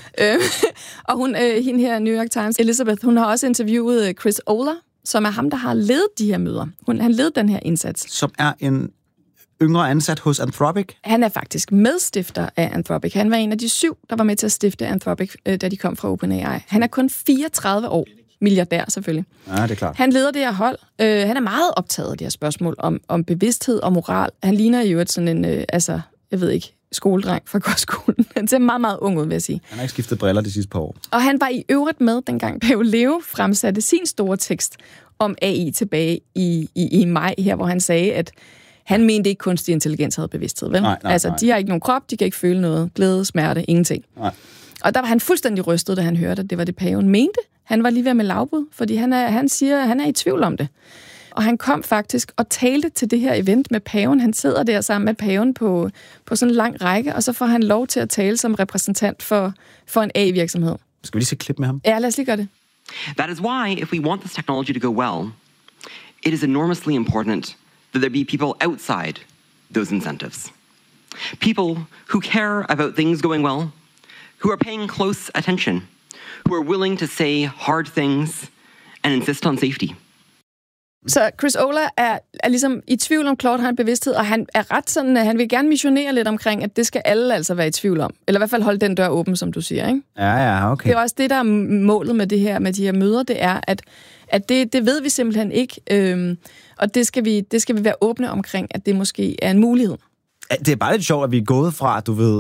Og hende her, New York Times, Elizabeth, hun har også interviewet Chris Oler, som er ham, der har ledet de her møder. Han ledede den her indsats. Som er en yngre ansat hos Anthropic? Han er faktisk medstifter af Anthropic. Han var en af de 7, der var med til at stifte Anthropic, da de kom fra OpenAI. Han er kun 34 år. Milliardær, selvfølgelig. Ja, det er klart. Han leder det her hold. Han er meget optaget af de her spørgsmål om bevidsthed og moral. Han ligner jo sådan en, jeg ved ikke, skoledreng fra kostskolen. Han ser meget, meget ung ud, vil jeg sige. Han har ikke skiftet briller de sidste par år. Og han var i øvrigt med, dengang Pave Leo fremsatte sin store tekst om AI tilbage i maj her, hvor han sagde, at han mente ikke, kunstig intelligens havde bevidsthed, vel? Nej. De har ikke nogen krop, de kan ikke føle noget. Glæde, smerte, ingenting. Nej. Og der var han fuldstændig rystet, da han hørte, at det var det, paven mente. Han var lige ved med lavbud, fordi han siger, at han er i tvivl om det. Og han kom faktisk og talte til det her event med paven. Han sidder der sammen med paven på sådan en lang række, og så får han lov til at tale som repræsentant for en AI-virksomhed. Skal vi lige se et klip med ham? Ja, lad os lige gøre det. That is why, if we want this technology to go well, it is enormously important that there be people outside those incentives. People who care about things going well, who are paying close attention, who are willing to say hard things and insist on safety. Så Chris Olah er ligesom i tvivl om Claude har en bevidsthed, og han er ret sådan, at han vil gerne missionere lidt omkring, at det skal alle altså være i tvivl om. Eller i hvert fald holde den dør åben, som du siger, ikke? Ja, okay. Det er også det, der er målet med det her, med de her møder, det er, at det ved vi simpelthen ikke, og det skal vi være åbne omkring, at det måske er en mulighed. Det er bare lidt sjovt, at vi er gået fra,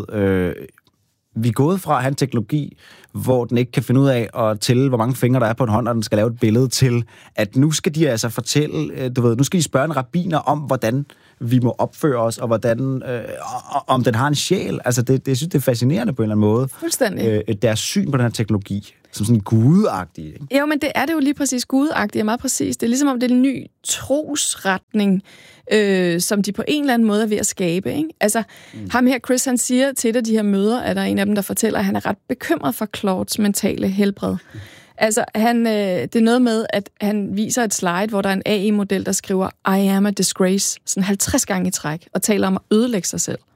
vi er gået fra at have en teknologi, hvor den ikke kan finde ud af at tælle, hvor mange fingre der er på en hånd, og den skal lave et billede til, at nu skal de altså fortælle, nu skal de spørge en rabbiner om, hvordan vi må opføre os, og hvordan, om den har en sjæl. Altså, det synes det er fascinerende på en eller anden måde. Fuldstændig. Deres syn på den her teknologi, som sådan gudagtig. Ikke? Jo, men det er det jo lige præcis gudagtigt, og meget præcis. Det er ligesom om det er en ny trosretning, som de på en eller anden måde er ved at skabe. Ikke? Altså, ham her, Chris, han siger til et af de her møder, at der er en af dem, der fortæller, at han er ret bekymret for Claudes mentale helbred. Altså, det er noget med, at han viser et slide, hvor der er en AI-model, der skriver, I am a disgrace, sådan 50 gange i træk, og taler om at ødelægge sig selv.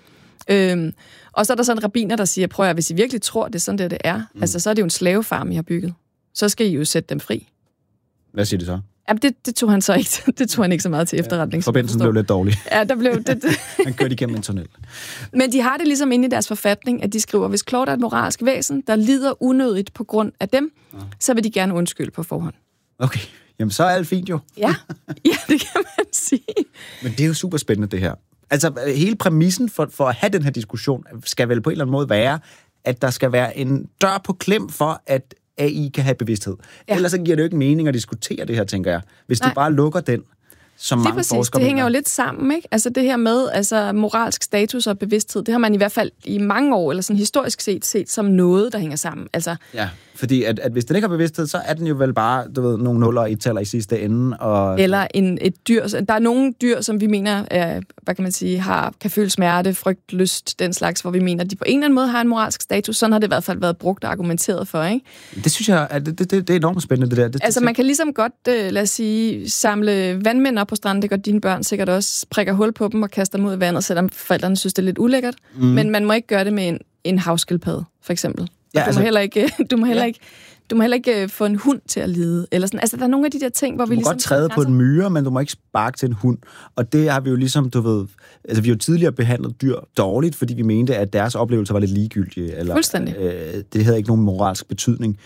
Og så er der sådan en rabbiner, der siger, prøv at hvis I virkelig tror, det er sådan, det er, altså, så er det jo en slavefarm, I har bygget. Så skal I jo sætte dem fri. Hvad siger det så? Jamen, det tog han så ikke. Det tog han ikke så meget til efterretning. Forbindelsen blev lidt dårlig. Ja, der blev det. Han kørte igennem en tunnel. Men de har det ligesom inde i deres forfatning, at de skriver, hvis Claude er et moralsk væsen, der lider unødigt på grund af dem, så vil de gerne undskylde på forhånd. Okay, jamen så er alt fint jo. Ja, det kan man sige. Men det er jo super spændende, det her. Altså, hele præmissen for at have den her diskussion, skal vel på en eller anden måde være, at der skal være en dør på klem for, at AI kan have bevidsthed. Ja. Ellers så giver det jo ikke mening at diskutere det her, tænker jeg. Hvis du bare lukker den, som mange forskere det hænger jo lidt sammen, ikke? Altså det her med moralsk status og bevidsthed, det har man i hvert fald i mange år, eller sådan historisk set som noget, der hænger sammen. Altså, ja, fordi at hvis den ikke har bevidsthed, så er den jo vel bare, nogle nuller og et-taller i sidste ende. Og eller et dyr. Der er nogle dyr, som vi mener, hvad kan man sige, kan føle smerte, frygt, lyst, den slags, hvor vi mener, at de på en eller anden måde har en moralsk status. Sådan har det i hvert fald været brugt og argumenteret for, ikke? Det synes jeg, at det er enormt spændende, det der. Man kan ligesom godt, lad os sige, samle vandmænd op på stranden. Det gør dine børn sikkert også. Prikker hul på dem og kaster dem ud i vandet, selvom forældrene synes, det er lidt ulækkert. Men man må ikke gøre det med en havskildpadde, for eksempel. Ja, du må heller ikke få en hund til at lide. Eller sådan. Altså, der er nogle af de der ting, hvor vi ligesom... Du må godt træde på en myre, men du må ikke sparke til en hund. Og det har vi jo ligesom, vi har jo tidligere behandlet dyr dårligt, fordi vi mente, at deres oplevelser var lidt ligegyldige. Eller, fuldstændig. Det havde ikke nogen moralsk betydning.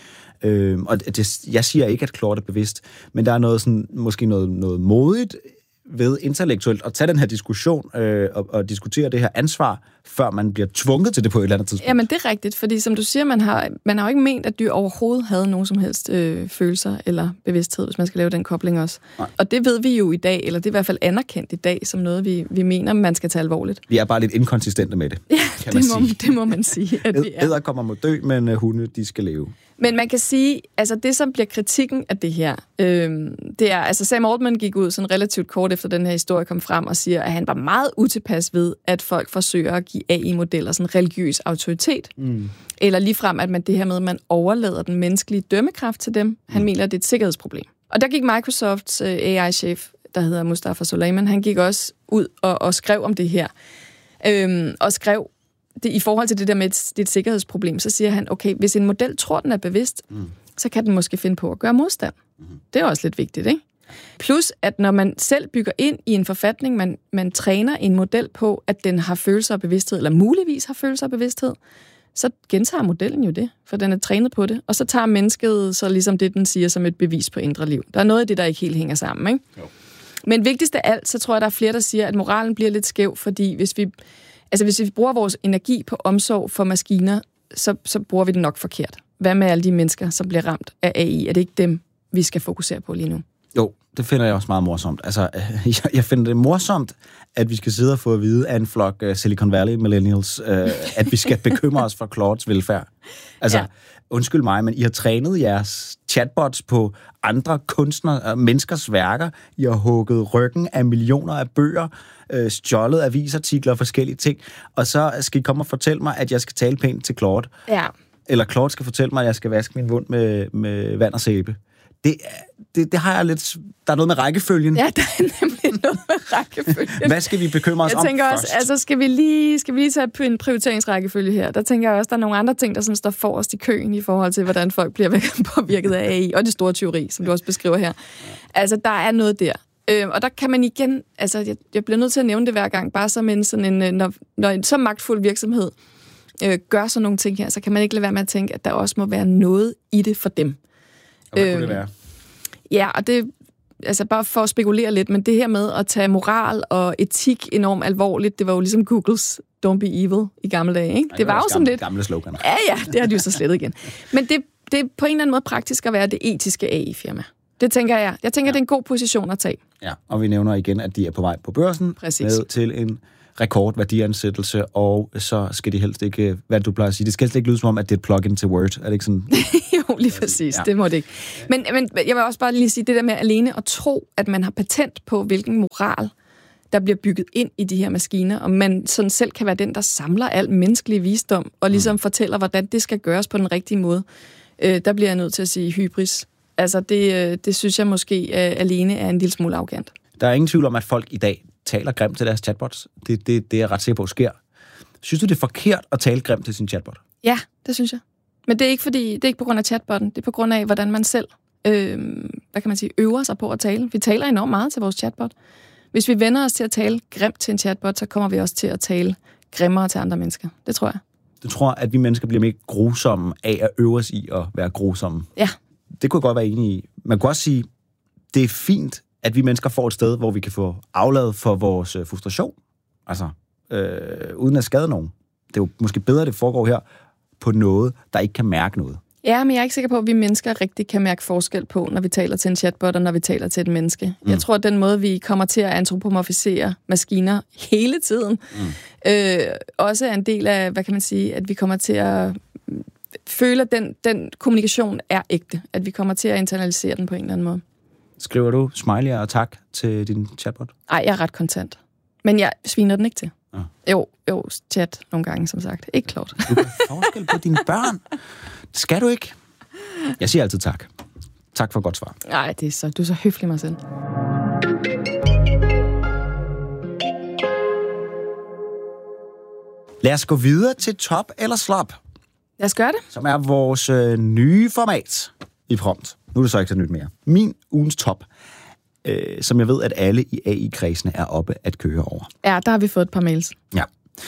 Og jeg siger ikke, at Claude er bevidst, men der er noget sådan, måske noget modigt ved intellektuelt at tage den her diskussion og diskutere det her ansvar, før man bliver tvunget til det på et eller andet tidspunkt. Jamen, det er rigtigt, fordi som du siger, man har jo ikke ment, at dyr overhovedet havde nogen som helst følelser eller bevidsthed, hvis man skal lave den kobling også. Nej. Og det ved vi jo i dag, eller det er i hvert fald anerkendt i dag, som noget, vi mener, man skal tage alvorligt. Vi er bare lidt inkonsistente med det, ja, det må man sige, at vi er. Edderkopper må dø, men hunde, de skal leve. Men man kan sige, altså det, som bliver kritikken af det her, det er, altså Sam Altman gik ud sådan relativt kort efter den her historie kom frem og siger, at han var meget utilpas ved, at folk forsøger at give AI-modeller sådan religiøs autoritet. Eller ligefrem, at det her med, at man overlader den menneskelige dømmekraft til dem. Han mener, at det er et sikkerhedsproblem. Og der gik Microsofts AI-chef, der hedder Mustafa Suleyman, han gik også ud og skrev om det her. Og skrev, det, i forhold til det der med et sikkerhedsproblem, så siger han, okay, hvis en model tror, den er bevidst, så kan den måske finde på at gøre modstand. Det er også lidt vigtigt, ikke? Plus, at når man selv bygger ind i en forfatning, man træner en model på, at den har følelser og bevidsthed, eller muligvis har følelser og bevidsthed, så gentager modellen jo det, for den er trænet på det. Og så tager mennesket så ligesom det, den siger, som et bevis på indre liv. Der er noget af det, der ikke helt hænger sammen, ikke? Jo. Men vigtigst af alt, så tror jeg, der er flere, der siger, at moralen bliver lidt skæv, fordi hvis vi bruger vores energi på omsorg for maskiner, så bruger vi det nok forkert. Hvad med alle de mennesker, som bliver ramt af AI? Er det ikke dem, vi skal fokusere på lige nu? Jo, det finder jeg også meget morsomt. Altså, jeg finder det morsomt, at vi skal sidde og få at vide af en flok Silicon Valley millennials, at vi skal bekymre os for Claudes velfærd. Altså, ja. Undskyld mig, men I har trænet jeres chatbots på andre kunstnere, menneskers værker. I har hugget ryggen af millioner af bøger, stjålet avisartikler og forskellige ting. Og så skal I komme og fortælle mig, at jeg skal tale pænt til Claude. Ja. Eller Claude skal fortælle mig, at jeg skal vaske min mund med vand og sæbe. Det har jeg lidt... Der er noget med rækkefølgen. Ja, der er nemlig noget med rækkefølgen. Hvad skal vi bekymre os om først? Jeg tænker også, altså skal vi lige tage en prioriteringsrækkefølge her? Der tænker jeg også, der er nogle andre ting, der sådan står forrest i køen i forhold til, hvordan folk bliver påvirket af AI, og det store teori, som du også beskriver her. Altså, der er noget der. Og der kan man igen... Altså, jeg bliver nødt til at nævne det hver gang, bare som når en så magtfuld virksomhed gør sådan nogle ting her, så kan man ikke lade være med at tænke, at der også må være noget i det for dem. Og hvad kunne det være? Ja, og det... Altså bare for at spekulere lidt, men det her med at tage moral og etik enormt alvorligt, det var jo ligesom Googles Don't be evil i gamle dage, ikke? Det var jo sådan lidt... Gamle slogan. Ja, det har de jo så slettet igen. Men det er på en eller anden måde praktisk at være det etiske AI-firma. Det tænker jeg. Jeg tænker, det er en god position at tage. Ja, og vi nævner igen, at de er på vej på børsen. Præcis. Med til en rekordværdiansættelse, og så skal de helst ikke, hvad du plejer at sige, det skal helst ikke lyde som om, at det er et plug-in til Word. Er det ikke sådan? Jo, lige præcis. Ja. Det må det ikke. Men jeg vil også bare lige sige det der med alene at tro, at man har patent på, hvilken moral, der bliver bygget ind i de her maskiner, og man sådan selv kan være den, der samler al menneskelig visdom, og ligesom fortæller, hvordan det skal gøres på den rigtige måde. Der bliver jeg nødt til at sige hybris. Altså, det synes jeg måske alene er en lille smule arrogant. Der er ingen tvivl om, at folk i dag taler grimt til deres chatbots. Det er jeg ret sikker på sker. Synes du, det er forkert at tale grimt til sin chatbot? Ja, det synes jeg. Men det er ikke på grund af chatbotten. Det er på grund af, hvordan man selv øver sig på at tale. Vi taler enormt meget til vores chatbot. Hvis vi vender os til at tale grimt til en chatbot, så kommer vi også til at tale grimmere til andre mennesker. Det tror jeg. Du tror, at vi mennesker bliver mere grusomme af at øve os i at være grusomme? Ja. Det kunne jeg godt være enig i. Man kunne også sige, det er fint, at vi mennesker får et sted, hvor vi kan få afladet for vores frustration. Altså, uden at skade nogen. Det er jo måske bedre, at det foregår her på noget, der ikke kan mærke noget. Ja, men jeg er ikke sikker på, at vi mennesker rigtig kan mærke forskel på, når vi taler til en chatbot, og når vi taler til et menneske. Jeg tror, at den måde, vi kommer til at antropomorfisere maskiner hele tiden, også er en del af, at vi kommer til at føle, at den kommunikation er ægte. At vi kommer til at internalisere den på en eller anden måde. Skriver du smiley og tak til din chatbot? Nej, jeg er ret kontant. Men jeg sviner den ikke til. Jo, chat nogle gange, som sagt. Ikke klart. Du kan forskel på dine børn. Det skal du ikke. Jeg siger altid tak. Tak for godt svar. Nej, du er så høflig, Marcel. Lad os gå videre til top eller slop. Lad os gøre det. Som er vores nye format i Prompt. Nu er det så ikke så nyt mere. Min ugens top, som jeg ved, at alle i AI-kredsene er oppe at køre over. Ja, der har vi fået et par mails. Ja.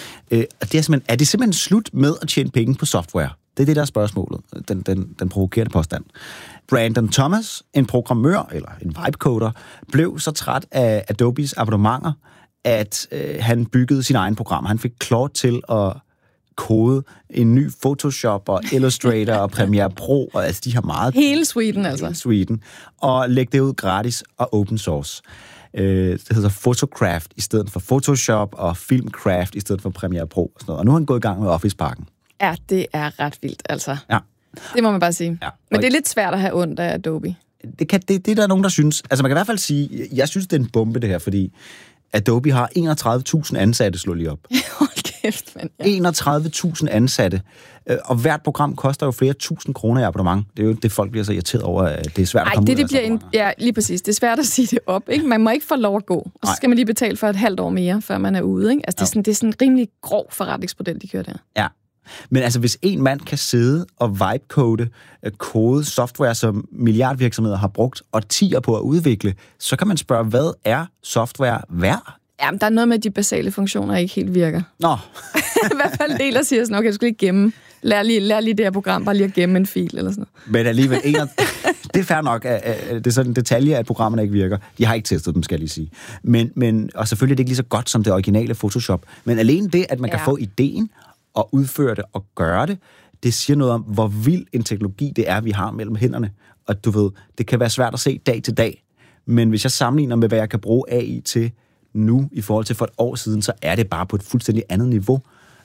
Er det simpelthen slut med at tjene penge på software? Det er det, der er spørgsmålet. Den provokerende påstand. Brandon Thomas, en programmør eller en vibecoder, blev så træt af Adobes abonnementer, at han byggede sin egen program. Han fik Claude til at kode en ny Photoshop og Illustrator og Premiere Pro, og altså de har meget... Hele suiten, altså. Hele suiten. Og lægge det ud gratis og open source. Det hedder Photocraft i stedet for Photoshop, og Filmcraft i stedet for Premiere Pro. Og sådan noget. Og nu har han gået i gang med Office-pakken. Ja, det er ret vildt, altså. Ja. Det må man bare sige. Ja. Men det er lidt svært at have ondt af Adobe. Det er der nogen, der synes... Altså man kan i hvert fald sige, jeg synes, det er en bombe, det her, fordi Adobe har 31.000 ansatte, slå lige op. Hold kæft, mand. Ja. 31.000 ansatte. Og hvert program koster jo flere tusind kroner i abonnement. Det er jo det, folk bliver så irriteret over, at det er svært at komme ud af bliver ja, lige præcis. Det er svært at sige det op, ikke? Man må ikke få lov at gå. Og så skal man lige betale for et halvt år mere, før man er ude, ikke? Altså, det er sådan en rimelig grov forretningsmodel, de kører der. Ja. Men altså, hvis en mand kan sidde og vibe-code kode software, som milliardvirksomheder har brugt årtier på at udvikle, så kan man spørge, hvad er software værd? Jamen, der er noget med, at de basale funktioner ikke helt virker. Nå. I hvert fald del, der siger sådan, okay, du skal lige gemme. Lær lige det her program, bare lige at gemme en fil eller sådan noget. Men alligevel, det er fair nok, det er sådan en detalje, at programmerne ikke virker. De har ikke testet dem, skal jeg lige sige. Men, og selvfølgelig er det ikke lige så godt som det originale Photoshop. Men alene det, at man kan få ideen og udføre det og gøre det, det siger noget om, hvor vild en teknologi det er, vi har mellem hænderne. Og du ved, det kan være svært at se dag til dag. Men hvis jeg sammenligner med, hvad jeg kan bruge AI til nu, i forhold til for et år siden, så er det bare på et fuldstændig andet niveau.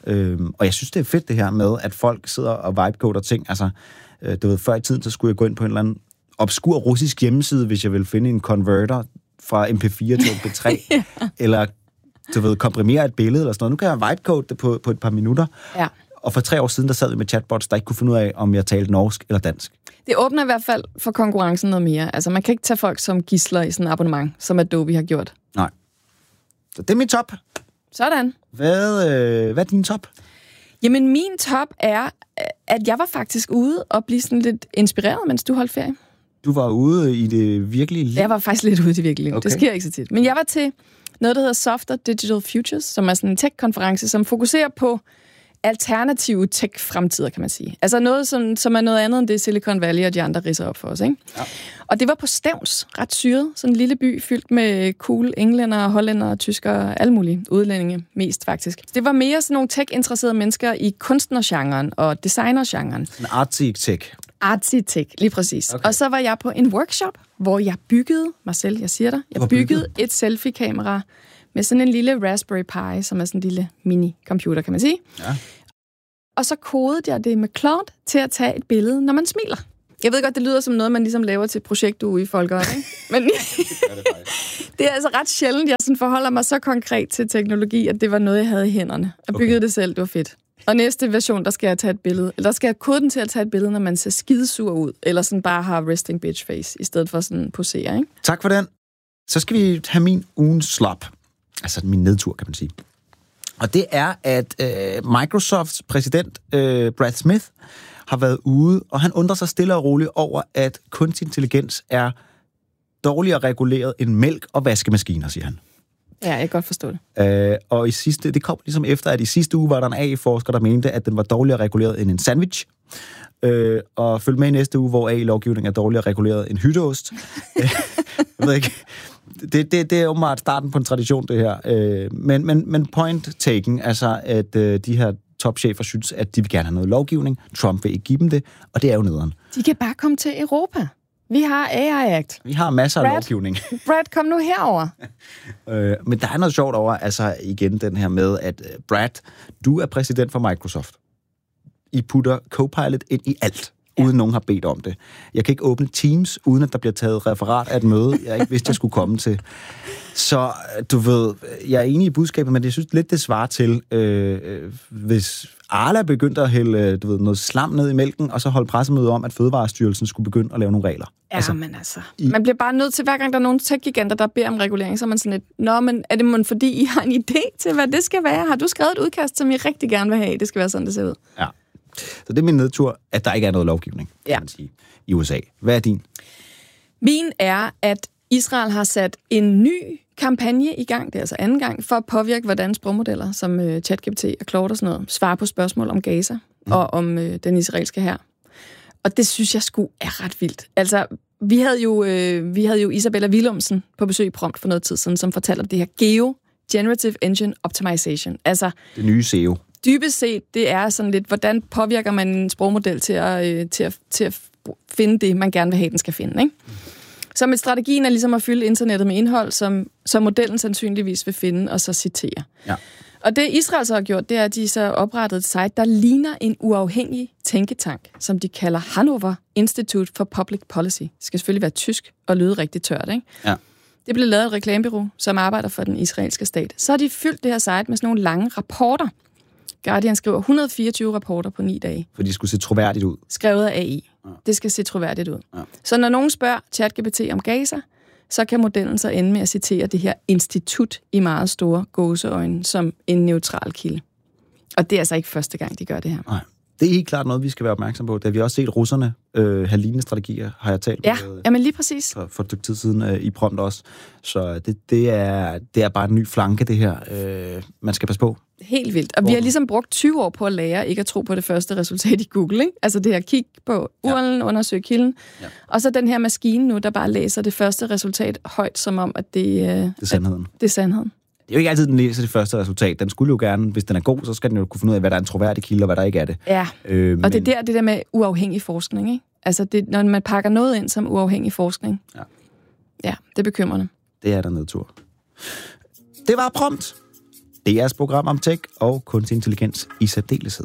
Og jeg synes, det er fedt det her med, at folk sidder og vibecoder ting. Altså, du ved, før i tiden, så skulle jeg gå ind på en eller anden obskur russisk hjemmeside, hvis jeg ville finde en converter fra MP4 til MP3, eller du ved, komprimere et billede eller sådan noget. Nu kan jeg vibecode det på et par minutter. Ja. Og for 3 år siden, der sad vi med chatbots, der ikke kunne finde ud af, om jeg talte norsk eller dansk. Det åbner i hvert fald for konkurrencen noget mere. Altså, man kan ikke tage folk som gidsler i sådan et abonnement, som Adobe har gjort. Nej. Så det er min top. Sådan. Hvad er din top? Jamen, min top er, at jeg var faktisk ude og blive sådan lidt inspireret, mens du holdt ferie. Du var ude i det virkelige liv? Jeg var faktisk lidt ude i det virkelige liv. Okay. Det sker ikke så tit. Men jeg var til noget, der hedder Softer Digital Futures, som er sådan en tech-konference, som fokuserer på alternative tech-fremtider, kan man sige. Altså noget, som er noget andet end det Silicon Valley og de andre ridser op for os, ikke? Ja. Og det var på Stevns, ret syret. Sådan en lille by fyldt med cool englænder, hollænder, tyskere, alle mulige udlændinge, mest faktisk. Det var mere sådan nogle tech-interesserede mennesker i kunstnergenren og designergenren. Sådan artsy tech. Artsy tech, lige præcis. Okay. Og så var jeg på en workshop, hvor jeg byggede mig selv, jeg siger dig, jeg byggede et selfie-kamera med sådan en lille Raspberry Pi, som er sådan en lille mini-computer, kan man sige. Ja. Og så kodede jeg det med Claude til at tage et billede, når man smiler. Jeg ved godt, det lyder som noget, man ligesom laver til projektuge i Folkeånd, ikke? Men det er altså ret sjældent, jeg sådan forholder mig så konkret til teknologi, at det var noget, jeg havde i hænderne. Jeg byggede det selv, det var fedt. Og næste version, der skal jeg tage et billede. Eller der skal jeg kode den til at tage et billede, når man ser skidesur ud. Eller sådan bare har resting bitch face, i stedet for sådan posere, ikke? Tak for den. Så skal vi have min ugens slop. Altså min nedtur, kan man sige. Og det er, at Microsofts præsident, Brad Smith, har været ude, og han undrer sig stille og roligt over, at kunstig intelligens er dårligere reguleret end mælk og vaskemaskiner, siger han. Ja, jeg kan godt forstå det. Og det kom ligesom efter, at i sidste uge var der en AI-forsker, der mente, at den var dårligere reguleret end en sandwich. Og følg med i næste uge, hvor AI-lovgivningen er dårligere reguleret end hytteost. Jeg ved ikke. Det er åbenbart starten på en tradition, det her. Men point taken, altså at de her topchefer synes, at de vil gerne have noget lovgivning. Trump vil ikke give dem det, og det er jo nederen. De kan bare komme til Europa. Vi har AI Act. Vi har masser af lovgivning. Brad, kom nu herover. Men der er noget sjovt over, altså igen den her med, at Brad, du er præsident for Microsoft. I putter Copilot ind i alt, uden nogen har bedt om det. Jeg kan ikke åbne Teams, uden at der bliver taget referat af et møde, jeg ikke vidste, jeg skulle komme til. Så du ved, jeg er enig i budskabet, men jeg synes lidt, det svarer til, hvis Arla begyndte at hælde noget slam ned i mælken, og så holde pressemøde om, at Fødevarestyrelsen skulle begynde at lave nogle regler. Ja, men altså. Man bliver bare nødt til, hver gang der er nogle tech-giganter, der beder om regulering, så er man sådan lidt, nå, men er det fordi I har en idé til, hvad det skal være? Har du skrevet et udkast, som I rigtig gerne vil have? Det skal være sådan, det ser ud. Ja. Så det er min nedtur, at der ikke er noget lovgivning, kan man sige, i USA. Hvad er din? Min er, at Israel har sat en ny kampagne i gang, det er altså anden gang, for at påvirke, hvordan sprogmodeller som ChatGPT og Claude og sådan noget svarer på spørgsmål om Gaza og om den israelske hær. Og det synes jeg sgu er ret vildt. Altså, vi havde jo Isabella Willumsen på besøg i Prompt for noget tid siden, som fortalte om det her Generative Engine Optimization. Altså, det nye SEO. Dybest set, det er sådan lidt, hvordan påvirker man en sprogmodel til at finde det, man gerne vil have, den skal finde, ikke? Så med strategien er ligesom at fylde internettet med indhold, som modellen sandsynligvis vil finde og så citere. Ja. Og det Israel så har gjort, det er, at de så oprettet et site, der ligner en uafhængig tænketank, som de kalder Hanover Institute for Public Policy. Det skal selvfølgelig være tysk og lyde rigtig tørt, ikke? Ja. Det blev lavet et reklamebureau, som arbejder for den israelske stat. Så har de fyldt det her site med sådan nogle lange rapporter. Guardian skriver 124 rapporter på 9 dage. For de skulle se troværdigt ud. Skrevet af AI. Ja. Det skal se troværdigt ud. Ja. Så når nogen spørger ChatGPT om Gaza, så kan modellen så ende med at citere det her institut i meget store gåseøjne som en neutral kilde. Og det er altså ikke første gang, de gør det her. Nej. Det er helt klart noget, vi skal være opmærksom på. Det har vi også set russerne have lignende strategier, har jeg talt med. Ja, men lige præcis. For et stykke tid siden i Prompt også. Så det er bare en ny flanke, det her. Man skal passe på. Helt vildt. Og vi har ligesom brugt 20 år på at lære ikke at tro på det første resultat i Google, ikke? Altså det her kig på URL'en, undersøge kilden. Ja. Og så den her maskine nu, der bare læser det første resultat højt, som om, at det er sandheden. Det er sandheden. Det er jo ikke altid, den læser det første resultat. Den skulle jo gerne, hvis den er god, så skal den jo kunne finde ud af, hvad der er en troværdig kilde, og hvad der ikke er det. Ja, og det er det der med uafhængig forskning, ikke? Altså, når man pakker noget ind som uafhængig forskning. Ja, det er bekymrende. Det er der nedtur. Det var Prompt. Det er jeres program om tech og kunstig intelligens i særdeleshed.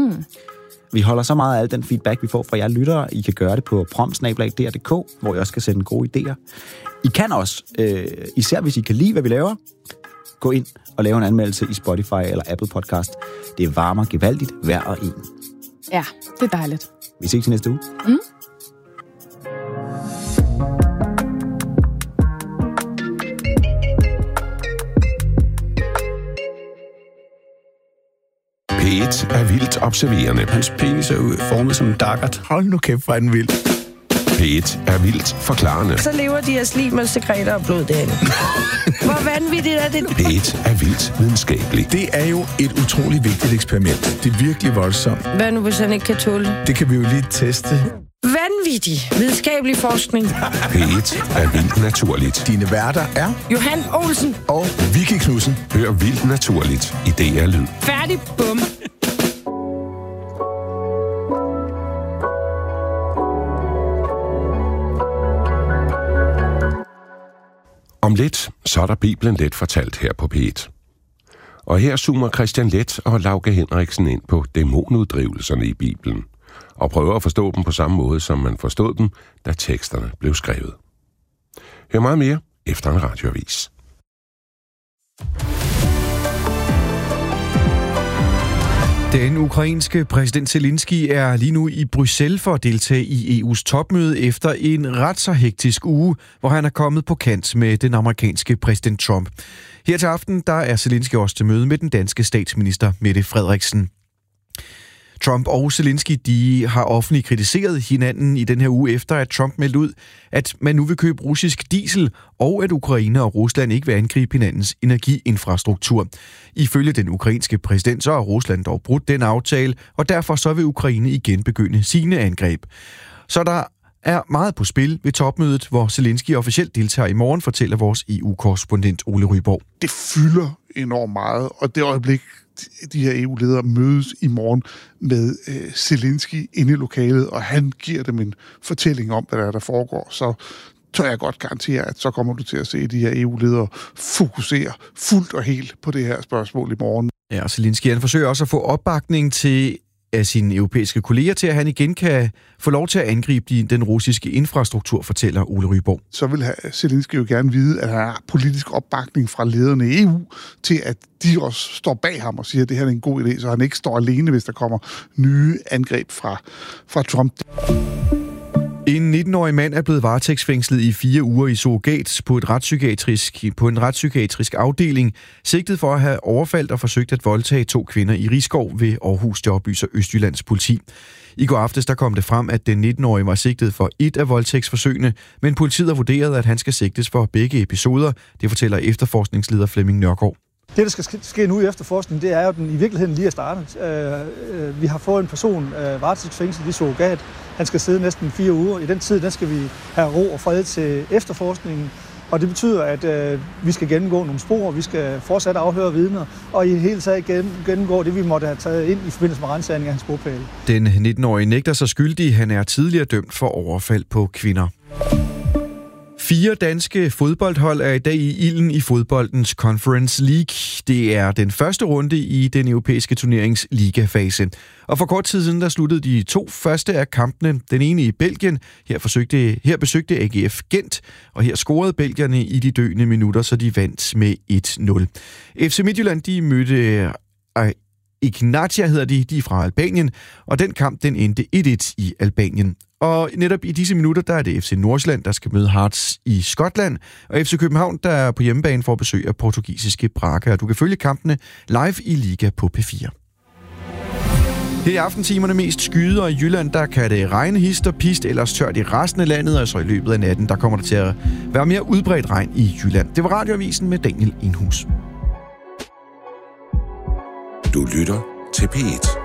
Vi holder så meget af al den feedback, vi får fra jer lyttere. I kan gøre det på prompt@dr.dk, hvor I også kan sende gode idéer. I kan også, især hvis I kan lide, hvad vi laver, gå ind og lave en anmeldelse i Spotify eller Apple Podcast. Det varmer gevaldigt hver og en. Ja, det er dejligt. Vi ses i næste uge. Mm. P1 er vildt observerende. Hans penis er formet som en dakkert. Hold nu kæft, hvor er den vild. P1 er vildt forklarende. Så lever de her slimsekreter og blod derinde. Hvor vanvittigt er det? P1 er vildt videnskabelig. Det er jo et utroligt vigtigt eksperiment. Det er virkelig voldsomt. Hvad nu, hvis han ikke kan tåle det? Det kan vi jo lige teste. Vanvittig videnskabelig forskning. P1 er vildt naturligt. Dine værter er Johan Olsen og Vicky Knudsen. Hør vildt naturligt i DR Lyd. Færdig, bum. Om lidt, så er der Bibelen Let fortalt her på P1. Og her zoomer Christian Leth og Lauke Henriksen ind på dæmonuddrivelserne i Bibelen, og prøver at forstå dem på samme måde, som man forstod dem, da teksterne blev skrevet. Hør meget mere efter en radioavis. Den ukrainske præsident Zelensky er lige nu i Bruxelles for at deltage i EU's topmøde efter en ret så hektisk uge, hvor han er kommet på kant med den amerikanske præsident Trump. Her til aften der er Zelensky også til møde med den danske statsminister Mette Frederiksen. Trump og Zelensky de har offentligt kritiseret hinanden i den her uge efter, at Trump meldte ud, at man nu vil købe russisk diesel, og at Ukraine og Rusland ikke vil angribe hinandens energiinfrastruktur. Ifølge den ukrainske præsident, så har Rusland dog brudt den aftale, og derfor så vil Ukraine igen begynde sine angreb. Så der er meget på spil ved topmødet, hvor Zelensky officielt deltager i morgen, fortæller vores EU-korrespondent Ole Ryborg. Det fylder enormt meget, og det øjeblik, de her EU-ledere mødes i morgen med Zelensky inde i lokalet, og han giver dem en fortælling om, hvad der foregår, så tør jeg godt garantere, at så kommer du til at se de her EU-ledere fokusere fuldt og helt på det her spørgsmål i morgen. Ja, og Zelensky han forsøger også at få opbakning til af sine europæiske kolleger til, at han igen kan få lov til at angribe den russiske infrastruktur, fortæller Ole Ryborg. Så vil Zelensky jo gerne vide, at der er politisk opbakning fra lederne i EU til, at de også står bag ham og siger, at det her er en god idé, så han ikke står alene, hvis der kommer nye angreb fra Trump. En 19-årig mand er blevet varetægtsfængslet i 4 uger i surrogat på en retspsykiatrisk afdeling, sigtet for at have overfaldt og forsøgt at voldtage 2 kvinder i Risskov ved Aarhus, det oplyser Østjyllands politi. I går aftes der kom det frem, at den 19-årige var sigtet for et af voldtægtsforsøgene, men politiet har vurderet, at han skal sigtes for begge episoder, det fortæller efterforskningsleder Flemming Nørgaard. Det, der skal ske nu i efterforskningen, det er jo, at den i virkeligheden lige er startet. Vi har fået en person varetægtsfængslet i surrogat. Han skal sidde næsten 4 uger. I den tid, der skal vi have ro og fred til efterforskningen. Og det betyder, at vi skal gennemgå nogle spor, vi skal fortsat afhøre vidner, og i det hele taget gennemgå det, vi måtte have taget ind i forbindelse med ransagning af hans bopæl. Den 19-årige nægter sig skyldig. Han er tidligere dømt for overfald på kvinder. 4 danske fodboldhold er i dag i ilden i fodboldens Conference League. Det er den første runde i den europæiske turnерings ligafase. Og for kort tid siden, der sluttede de 2 første af kampene. Den ene i Belgien. Her besøgte AGF Gent, og her scorede belgierne i de døende minutter, så de vandt med 1-0. FC Midtjylland, de mødte Ignatia hedder de er fra Albanien, og den kamp, den endte 1-1 i Albanien. Og netop i disse minutter, der er det FC Nordsjælland, der skal møde Hearts i Skotland, og FC København, der er på hjemmebane for at besøge af portugisiske Braga. Og du kan følge kampene live i Liga på P4. Her i aftentimerne mest skyder, og i Jylland, der kan det regne hist og pist, ellers tørt i resten af landet, og så i løbet af natten, der kommer det til at være mere udbredt regn i Jylland. Det var Radioavisen med Daniel Enhus. Du lytter til P1.